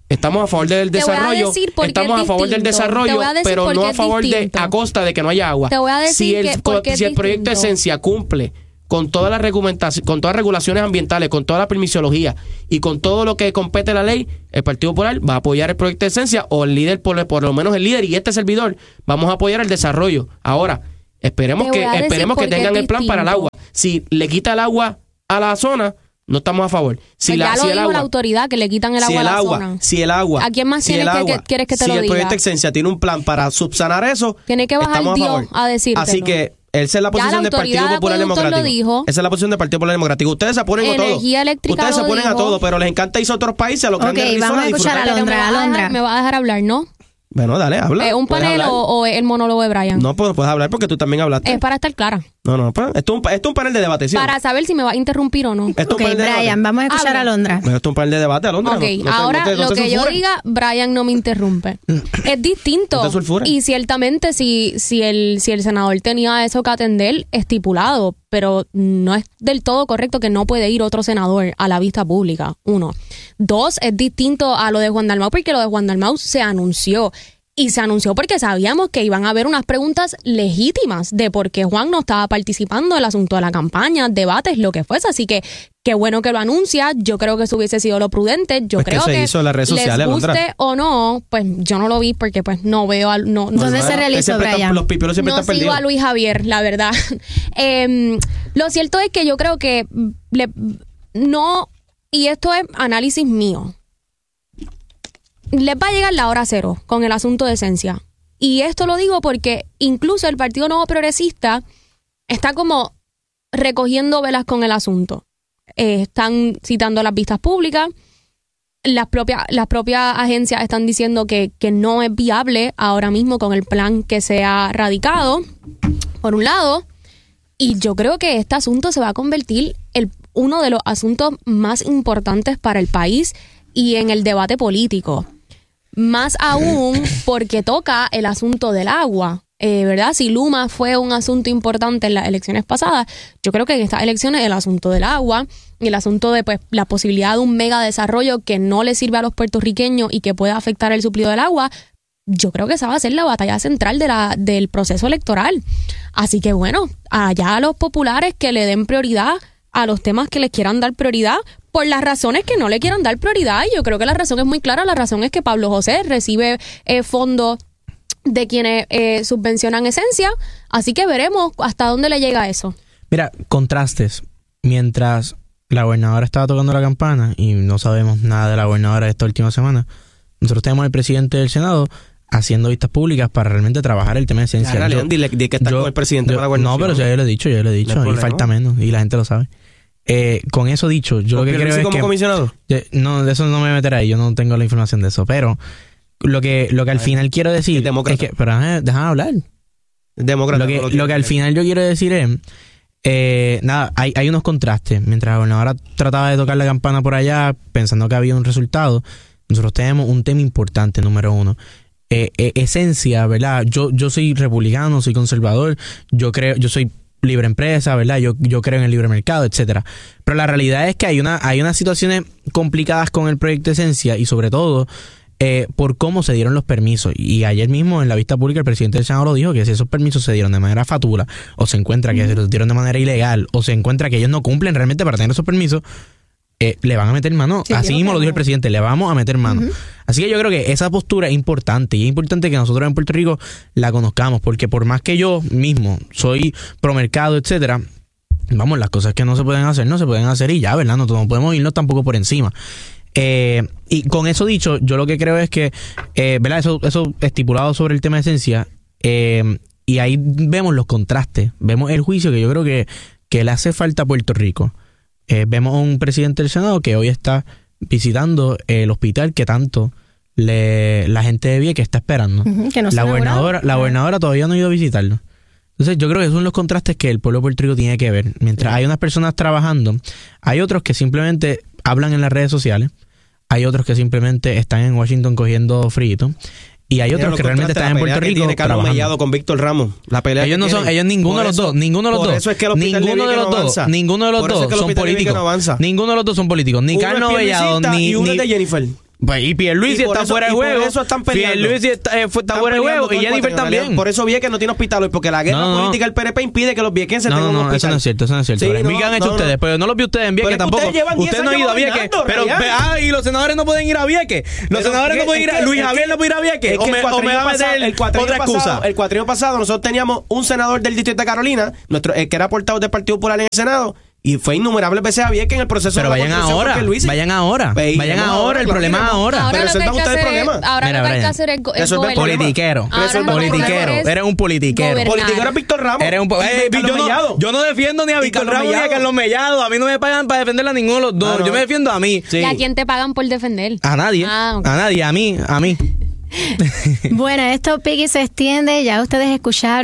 Estamos a favor del desarrollo, estamos a favor del desarrollo, pero no a favor de a costa de que no haya agua. Te voy a decir si el, que, si el proyecto de Esencia cumple con todas las reglamentaciones, con todas las regulaciones ambientales, con toda la permisología y con todo lo que compete la ley, el Partido Popular va a apoyar el proyecto de Esencia, o el líder, por, por lo menos el líder y este servidor, vamos a apoyar el desarrollo. Ahora, esperemos que esperemos que tengan el plan para el agua. Si le quita el agua a la zona, no estamos a favor. Si pues la, ya si lo el dijo agua, la autoridad, que le quitan el si agua el a la agua, zona. Si el agua. ¿A quién más si tienes el que, agua, que quieres que te si lo diga? Si el proyecto de diga? Esencia tiene un plan para subsanar eso, tiene que bajar estamos a Dios favor. a decirte. Así que esa es la posición del Partido Popular Democrático. Dijo, esa es la posición del Partido Popular Democrático. Ustedes se oponen a todo. Energía eléctrica Ustedes se lo oponen dijo. a todo, pero les encanta irse a otros países, a los grandes Ok, resorts, vamos a escuchar a disfrutar. Alondra. me, va a Alondra. dejar, me va a dejar hablar, ¿no? Bueno, dale, habla. Eh, ¿Un panel o, o el monólogo de Brian? No, pues puedes hablar porque tú también hablaste. Es para estar clara. No, no, pues, esto es un, esto es un panel de debate, ¿sí? Para saber si me va a interrumpir o no. Esto es un Ok, panel de Brian, debate. vamos a escuchar Habla. a Alondra. Esto es un panel de debate, Alondra. Ok, no, no te- ahora no te- no lo te que yo sulfures. diga, Brian no me interrumpe. Es distinto. No te sulfures. Y ciertamente si, si, el, si el senador tenía eso que atender, estipulado, pero no es del todo correcto que no puede ir otro senador a la vista pública, uno. Dos, es distinto a lo de Juan Dalmau, porque lo de Juan Dalmau se anunció. Y se anunció porque sabíamos que iban a haber unas preguntas legítimas de por qué Juan no estaba participando en el asunto de la campaña, debates, lo que fuese. Así que qué bueno que lo anuncia. Yo creo que eso hubiese sido lo prudente. Yo Pues que creo se que, hizo en las redes sociales, les guste Alondra. o no, pues yo no lo vi porque pues no veo al, no, no, ¿Dónde se realizó, Siempre están- Brian? Los piperos siempre no están sigo perdidos. a Luis Javier, la verdad. Eh, lo cierto es que yo creo que le, no, y esto es análisis mío, les va a llegar la hora cero con el asunto de Esencia. Y esto lo digo porque incluso el Partido Nuevo Progresista está como recogiendo velas con el asunto. Eh, están citando las vistas públicas. Las propias, las propias agencias están diciendo que, que no es viable ahora mismo con el plan que se ha radicado, por un lado. Y yo creo que este asunto se va a convertir en uno de los asuntos más importantes para el país y en el debate político. Más aún porque toca el asunto del agua, eh, ¿verdad? Si Luma fue un asunto importante en las elecciones pasadas, yo creo que en estas elecciones el asunto del agua y el asunto de pues la posibilidad de un mega desarrollo que no le sirve a los puertorriqueños y que pueda afectar el suplido del agua, yo creo que esa va a ser la batalla central de la, del proceso electoral. Así que bueno, allá a los populares que le den prioridad a los temas que les quieran dar prioridad por las razones que no le quieran dar prioridad. Y yo creo que la razón es muy clara. La razón es que Pablo José recibe eh, fondos de quienes eh, subvencionan Esencia. Así que veremos hasta dónde le llega eso. Mira, contrastes. Mientras la gobernadora estaba tocando la campana y no sabemos nada de la gobernadora esta última semana, nosotros tenemos al presidente del Senado haciendo vistas públicas para realmente trabajar el tema de Esencia. Ya, León, dile, dile que está con el presidente yo, para la No, gobernación. pero ya yo lo he dicho, ya lo he dicho. No hay y problema. falta menos, y la gente lo sabe. Eh, con eso dicho, yo lo que creo es como que... comisionado? Yo- no, de eso no me voy a meter ahí, yo no tengo la información de eso, pero lo que, lo que al final quiero decir es que... Pero déjame, déjame hablar. Demócrata. Lo que, no lo quiero que al creer. final yo quiero decir es... Eh, nada, hay, hay unos contrastes. Mientras la gobernadora trataba de tocar la campana por allá, pensando que había un resultado, nosotros tenemos un tema importante, número uno. Eh, eh, esencia, ¿verdad? Yo, yo soy republicano, soy conservador, yo creo, yo soy libre empresa, ¿verdad? Yo, yo creo en el libre mercado, etcétera. Pero la realidad es que hay una, hay unas situaciones complicadas con el proyecto Esencia y sobre todo eh, por cómo se dieron los permisos. Y ayer mismo en la vista pública el presidente del Senado lo dijo, que si esos permisos se dieron de manera fatula o se encuentra que se los dieron de manera ilegal o se encuentra que ellos no cumplen realmente para tener esos permisos, eh, le van a meter mano. Sí, Así digo mismo que lo dijo no. el presidente, le vamos a meter mano. Ujú. Así que yo creo que esa postura es importante y es importante que nosotros en Puerto Rico la conozcamos, porque por más que yo mismo soy promercado, etcétera, vamos, las cosas que no se pueden hacer no se pueden hacer y ya, ¿verdad? No, no podemos irnos tampoco por encima. Eh, y con eso dicho, yo lo que creo es que, eh, ¿verdad? Eso, eso estipulado sobre el tema de Esencia, eh, y ahí vemos los contrastes, vemos el juicio que yo creo que, que le hace falta a Puerto Rico. Eh, vemos a un presidente del Senado que hoy está visitando el hospital que tanto le, la gente de Vieques está esperando. Ujú, que no se la ha gobernadora, inaugurado. la gobernadora todavía no ha ido a visitarlo. Entonces yo creo que esos son los contrastes que el pueblo de Puerto Rico tiene que ver. Mientras hay unas personas trabajando, hay otros que simplemente hablan en las redes sociales, hay otros que simplemente están en Washington cogiendo frito, y hay Mira, otros los que realmente contrastes, están en la Puerto pelea que Rico tiene Carlos trabajando. Mellado con Víctor Ramos. La pelea Ellos que no son, tienen. ellos ninguno Por de los eso- dos, ninguno de los por dos, eso es que el hospital ninguno de de Vieques los no dos, avanza. ninguno de los Por eso es dos que el son hospital de Vieques políticos, no avanza. ninguno de los dos son políticos, ni Uno Carlos es Mellado, piernicista ni, y uno es ni de Jennifer. Pues, y Pierluisi Y por está eso- fuera de y por juego. eso están peleando. Pierluisi está, eh, fue- está Están fuera de peleando juego. Y todo el Jennifer cuatro, en realidad. también. Por eso Vieques no tiene hospital hoy, porque la guerra No, no. política del P N P impide que los viequenses No, tengan no, un no, hospital. eso no es cierto, eso no es cierto. Sí, En no, Vieques han hecho no, no. ustedes, pero no los vi ustedes en Vieques Pero es que tampoco. ustedes llevan diez Usted no ha años ido a Vieques. gobernando, Pero, Rayán. ah, y los senadores no pueden ir a Vieques. Los Pero senadores es no que- pueden ir es a... que- Luis es Javier que- no puede ir a Vieques. Es O que me, el o me va a cuatrienio meter pasado- el cuatrienio otra pasado- excusa. El cuatrienio pasado nosotros teníamos un senador del Distrito de Carolina, nuestro, el que era portavoz del Partido Popular en el Senado, y fue innumerables veces a Vieques en el proceso Pero de la vayan construcción ahora, por Pierluisi. vayan ahora, Ve, vayan iremos ahora, el claro, problema es iremos. ahora. Ahora Pero lo que hay resuelvan que ustedes el hacer es, problema. ahora Mira, lo que hay que Brian, hacer es, go- es resuelve el gobernar. Politiquero, Ahora Resuelve lo que hay que politiquero, hacer es eres un politiquero. gobernar. Politiquero era Víctor Ramos. Eres un po- Y eh, Carlos yo, no, Mellado. yo no defiendo ni a Y Víctor Carlos Ramos ni a Mellado. Carlos Mellado. A mí no me pagan para defenderle a ninguno de los dos. Ah, no. Yo me defiendo a mí. ¿Y a quién te pagan por defender? A nadie. Ah, ok. A nadie, a mí, a mí. Bueno, esto, Piggy, se extiende. Ya ustedes escucharon